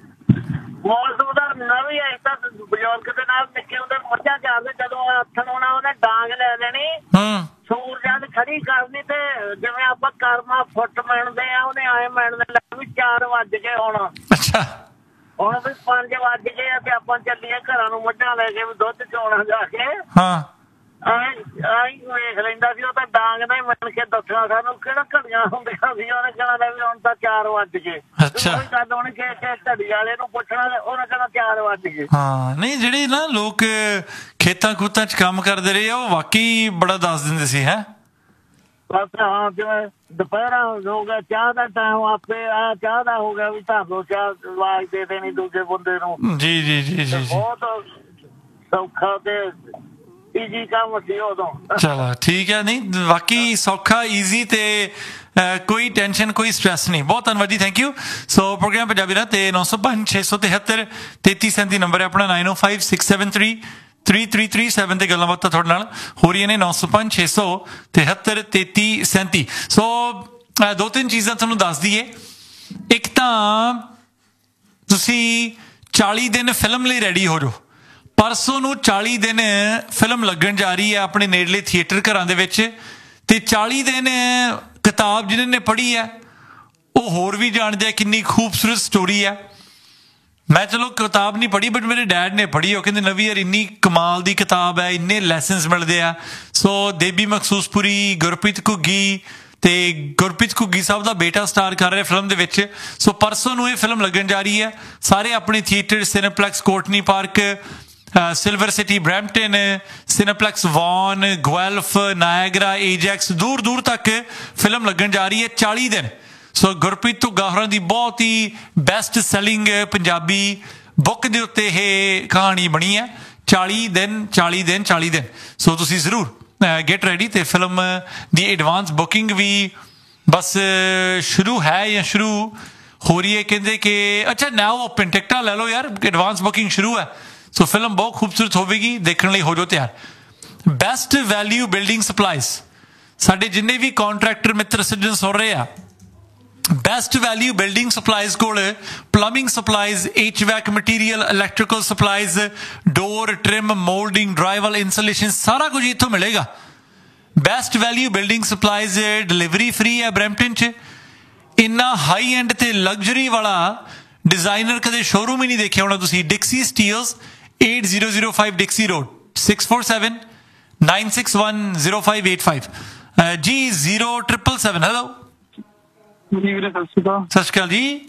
ਮੌਸਮ ਦਾ ਨਵੀਂ ਐ ਤਾਂ ਬਜ਼ੁਰਗ ਦੇ ਨਾਲ ਨਿੱਕੇ ਹੁੰਦੇ ਮੱਝਾਂ ਚਾਰਦੇ, ਜਦੋਂ ਹੱਥ ਨੂੰ ਨਾ ਉਹਨੇ ਡਾਂਗ ਲੈ ਲੈਣੀ, ਹੂੰ, ਸੂਰਜਾਂ ਦੀ ਖੜੀ ਕਰਨੀ ਤੇ ਜਿਵੇਂ ਆਪਾਂ ਕਰਮਾ ਫੁੱਟ ਮਿਣਦੇ ਆ, ਉਹਨੇ ਆਏ ਮਿਣਦੇ ਲੱਗ ਵੀ ਚਾਰ ਵੱਜ ਗਏ ਹੁਣ। ਅੱਛਾ, ਹੁਣ ਵੀ ਪੰਜ ਵੱਜ ਗਏ ਆ ਤੇ ਆਪਾਂ ਚੱਲੀਏ ਘਰਾਂ ਨੂੰ ਮੱਝਾਂ ਲੈ ਕੇ ਵੀ ਦੁੱਧ ਚੋਣਾ ਜਾ ਕੇ। ਹਾਂ, ਆਈ ਆਈ ਵੇਖ ਲੈਂਦਾ ਸੀ, ਉਹ ਤਾਂ ਡਾਂਗ ਨਾਲ ਹੀ ਮਿਣ ਕੇ ਦੱਸਣਾ ਸਾਨੂੰ ਕਿਹੜਾ ਘੜੀਆਂ ਹੁੰਦੀਆਂ ਸੀ। ਉਹਨੇ ਕਹਿਣਾ ਵੀ ਹੁਣ ਤਾਂ ਚਾਰ ਵੱਜ ਗਏ। ਅੱਛਾ, ਕਦ ਉਹਨੇ ਕਿ ਘੜੀ ਵਾਲੇ ਨੂੰ ਪੁੱਛਣਾ, ਉਹਨੇ ਕਹਿਣਾ ਚਾਰ ਵੱਜ ਗਏ। ਹਾਂ, ਨਹੀਂ ਜਿਹੜੇ ਨਾ ਲੋਕ ਖੇਤਾਂ ਖੂਤਾਂ 'ਚ ਕੰਮ ਕਰਦੇ ਰਹੇ ਆ ਉਹ ਵਾਕਈ ਬੜਾ ਦੱਸ ਦਿੰਦੇ ਸੀ। ਹੈ ਬਸ ਹਾਂ, ਜਿਵੇਂ ਦੁਪਹਿਰਾਂ ਹੋ ਗਿਆ, ਚਾਹ ਦਾ ਟਾਈਮ ਆਪੇ ਆ ਚਾਹ ਦਾ ਹੋ ਗਿਆ ਵੀ ਤੁਹਾਨੂੰ ਚਾਹ ਆਵਾਜ਼ ਦੇ ਦੇਣੀ ਦੂਜੇ ਬੰਦੇ ਨੂੰ। ਜੀ ਜੀ ਜੀ ਜੀ ਬਹੁਤ ਸੌਖਾ ਤੇ ਈਜੀ ਕੰਮ ਸੀ ਉਦੋਂ। ਚਲੋ ਠੀਕ ਹੈ, ਨਹੀਂ ਵਾਕਈ ਸੌਖਾ, ਈਜ਼ੀ ਤੇ ਕੋਈ ਟੈਨਸ਼ਨ ਕੋਈ ਸਟ੍ਰੈਸ ਨਹੀਂ। ਬਹੁਤ ਧੰਨਵਾਦ ਜੀ, thank you. So programme Punjabi ਰਾਹ ਤੇ ਨੌ ਸੌ ਪੰਜ ਛੇ ਸੌ ਤਿਹੱਤਰ ਤੇਤੀ ਸੈਂਤੀ ਨੰਬਰ ਹੈ ਆਪਣਾ, ਨਾਈਨ ਓ five six seven three three three three seven ਤੇ ਗੱਲਾਂ ਬਾਤਾਂ ਤੁਹਾਡੇ ਨਾਲ ਹੋ ਰਹੀਆਂ ਨੇ। ਨੌ ਸੌ ਪੰਜ ਛੇ ਸੌ ਤਿਹੱਤਰ ਤੇਤੀ ਸੈਂਤੀ। ਸੋ ਦੋ ਤਿੰਨ ਚੀਜ਼ਾਂ ਤੁਹਾਨੂੰ ਦੱਸ ਦਈਏ। ਇੱਕ ਤਾਂ ਤੁਸੀਂ ਚਾਲੀ ਦਿਨ ਫਿਲਮ ਲਈ ਰੈਡੀ ਹੋ ਜਾਓ। ਪਰਸੋਂ ਨੂੰ ਚਾਲੀ ਦਿਨ ਫਿਲਮ ਲੱਗਣ ਜਾ ਰਹੀ ਹੈ ਆਪਣੇ ਨੇੜਲੇ ਥੀਏਟਰ ਘਰਾਂ ਦੇ ਵਿੱਚ, ਤੇ ਚਾਲੀ ਦਿਨ ਕਿਤਾਬ ਜਿਹਨਾਂ ਨੇ ਪੜ੍ਹੀ ਹੈ ਉਹ ਹੋਰ ਵੀ ਜਾਣਦੇ ਆ ਕਿੰਨੀ ਖੂਬਸੂਰਤ ਸਟੋਰੀ ਹੈ। ਮੈਂ ਚਲੋ ਕਿਤਾਬ ਨਹੀਂ ਪੜ੍ਹੀ, ਬਟ ਮੇਰੇ ਡੈਡ ਨੇ ਪੜ੍ਹੀ। ਉਹ ਕਹਿੰਦੇ ਨਵੀਂ ਯਾਰ ਇੰਨੀ ਕਮਾਲ ਦੀ ਕਿਤਾਬ ਹੈ, ਇੰਨੇ ਲੈਸਨਸ ਮਿਲਦੇ ਆ। ਸੋ ਦੇਬੀ ਮਖਸੂਸਪੁਰੀ, ਗੁਰਪ੍ਰੀਤ ਘੁੱਗੀ ਤੇ ਗੁਰਪ੍ਰੀਤ ਘੁੱਗੀ ਸਾਹਿਬ ਦਾ ਬੇਟਾ ਸਟਾਰ ਕਰ ਰਿਹਾ ਫਿਲਮ ਦੇ ਵਿੱਚ। ਸੋ ਪਰਸੋਂ ਨੂੰ ਇਹ ਫਿਲਮ ਲੱਗਣ ਜਾ ਰਹੀ ਹੈ। ਸਾਰੇ ਆਪਣੇ theatre, ਸਿਨੇਪਲੈਕਸ Courtney park, silver city Brampton, ਸਿਨੇਪਲੈਕਸ won, ਗੁਐਲਫ, Niagara, ਏਜੈਕਸ, ਦੂਰ ਦੂਰ ਤੱਕ ਫਿਲਮ ਲੱਗਣ ਜਾ ਰਹੀ ਹੈ ਚਾਲੀ ਦਿਨ। ਸੋ ਗੁਰਪ੍ਰੀਤ ਘੁੱਗਾ ਹੋਰਾਂ ਦੀ ਬਹੁਤ ਹੀ ਬੈਸਟ ਸੈਲਿੰਗ ਪੰਜਾਬੀ ਬੁੱਕ ਦੇ ਉੱਤੇ ਇਹ ਕਹਾਣੀ ਬਣੀ ਹੈ। ਚਾਲੀ ਦਿਨ ਚਾਲੀ ਦਿਨ ਚਾਲੀ ਦਿਨ। ਸੋ ਤੁਸੀਂ ਜ਼ਰੂਰ ਗੈਟ ਰੈਡੀ। ਤੇ ਫਿਲਮ ਦੀ ਐਡਵਾਂਸ ਬੁਕਿੰਗ ਵੀ ਬਸ ਸ਼ੁਰੂ ਹੈ ਜਾਂ ਸ਼ੁਰੂ ਹੋ ਰਹੀ ਹੈ। ਕਹਿੰਦੇ ਕਿ ਅੱਛਾ ਨਾਓ ਓਪਨ, ਟਿਕਟਾਂ ਲੈ ਲਓ ਯਾਰ, ਐਡਵਾਂਸ ਬੁਕਿੰਗ ਸ਼ੁਰੂ ਹੈ। ਸੋ ਫਿਲਮ ਬਹੁਤ ਖੂਬਸੂਰਤ ਹੋਵੇਗੀ, ਦੇਖਣ ਲਈ ਹੋ ਜਾਓ ਤਿਆਰ। ਬੈਸਟ ਵੈਲਿਊ ਬਿਲਡਿੰਗ ਸਪਲਾਈਜ਼, ਸਾਡੇ ਜਿੰਨੇ ਵੀ ਕਾਂਟਰੈਕਟਰ ਮਿੱਤਰ ਸੱਜਣ ਸੁਣ ਰਹੇ ਆ, ਬੈਸਟ ਵੈਲਿਊ ਬਿਲਡਿੰਗ ਸਪਲਾਈਜ਼ ਕੋਲ plumbing supplies, H vac material, electrical supplies, ਡੋਰ, ਟ੍ਰਿਮ, ਮੋਲਡਿੰਗ, ਡਰਾਈਵਲ, ਇੰਸੂਲੇਸ਼ਨ, ਸਾਰਾ ਕੁਝ ਇੱਥੋਂ ਮਿਲੇਗਾ। Best value building supplies delivery free ਹੈ ਬਰੈਂਪਟਨ 'ਚ। ਇੰਨਾ ਹਾਈ ਐਂਡ ਤੇ ਲਗਜ਼ਰੀ ਵਾਲਾ ਡਿਜ਼ਾਈਨਰ ਕਦੇ ਸ਼ੋਰੂਮ ਹੀ ਨਹੀਂ ਦੇਖਿਆ ਹੋਣਾ ਤੁਸੀਂ। ਡਿਕਸੀ Steeles, eight zero zero five Dixie Road, six four seven nine six one zero five eight five ਜੀ zero triple seven। ਹੈਲੋ ਜੀ ਵੀਰੇ, ਸਤਿ ਸ਼੍ਰੀ ਅਕਾਲ। ਸਤਿ ਸ਼੍ਰੀ ਅਕਾਲ ਜੀ।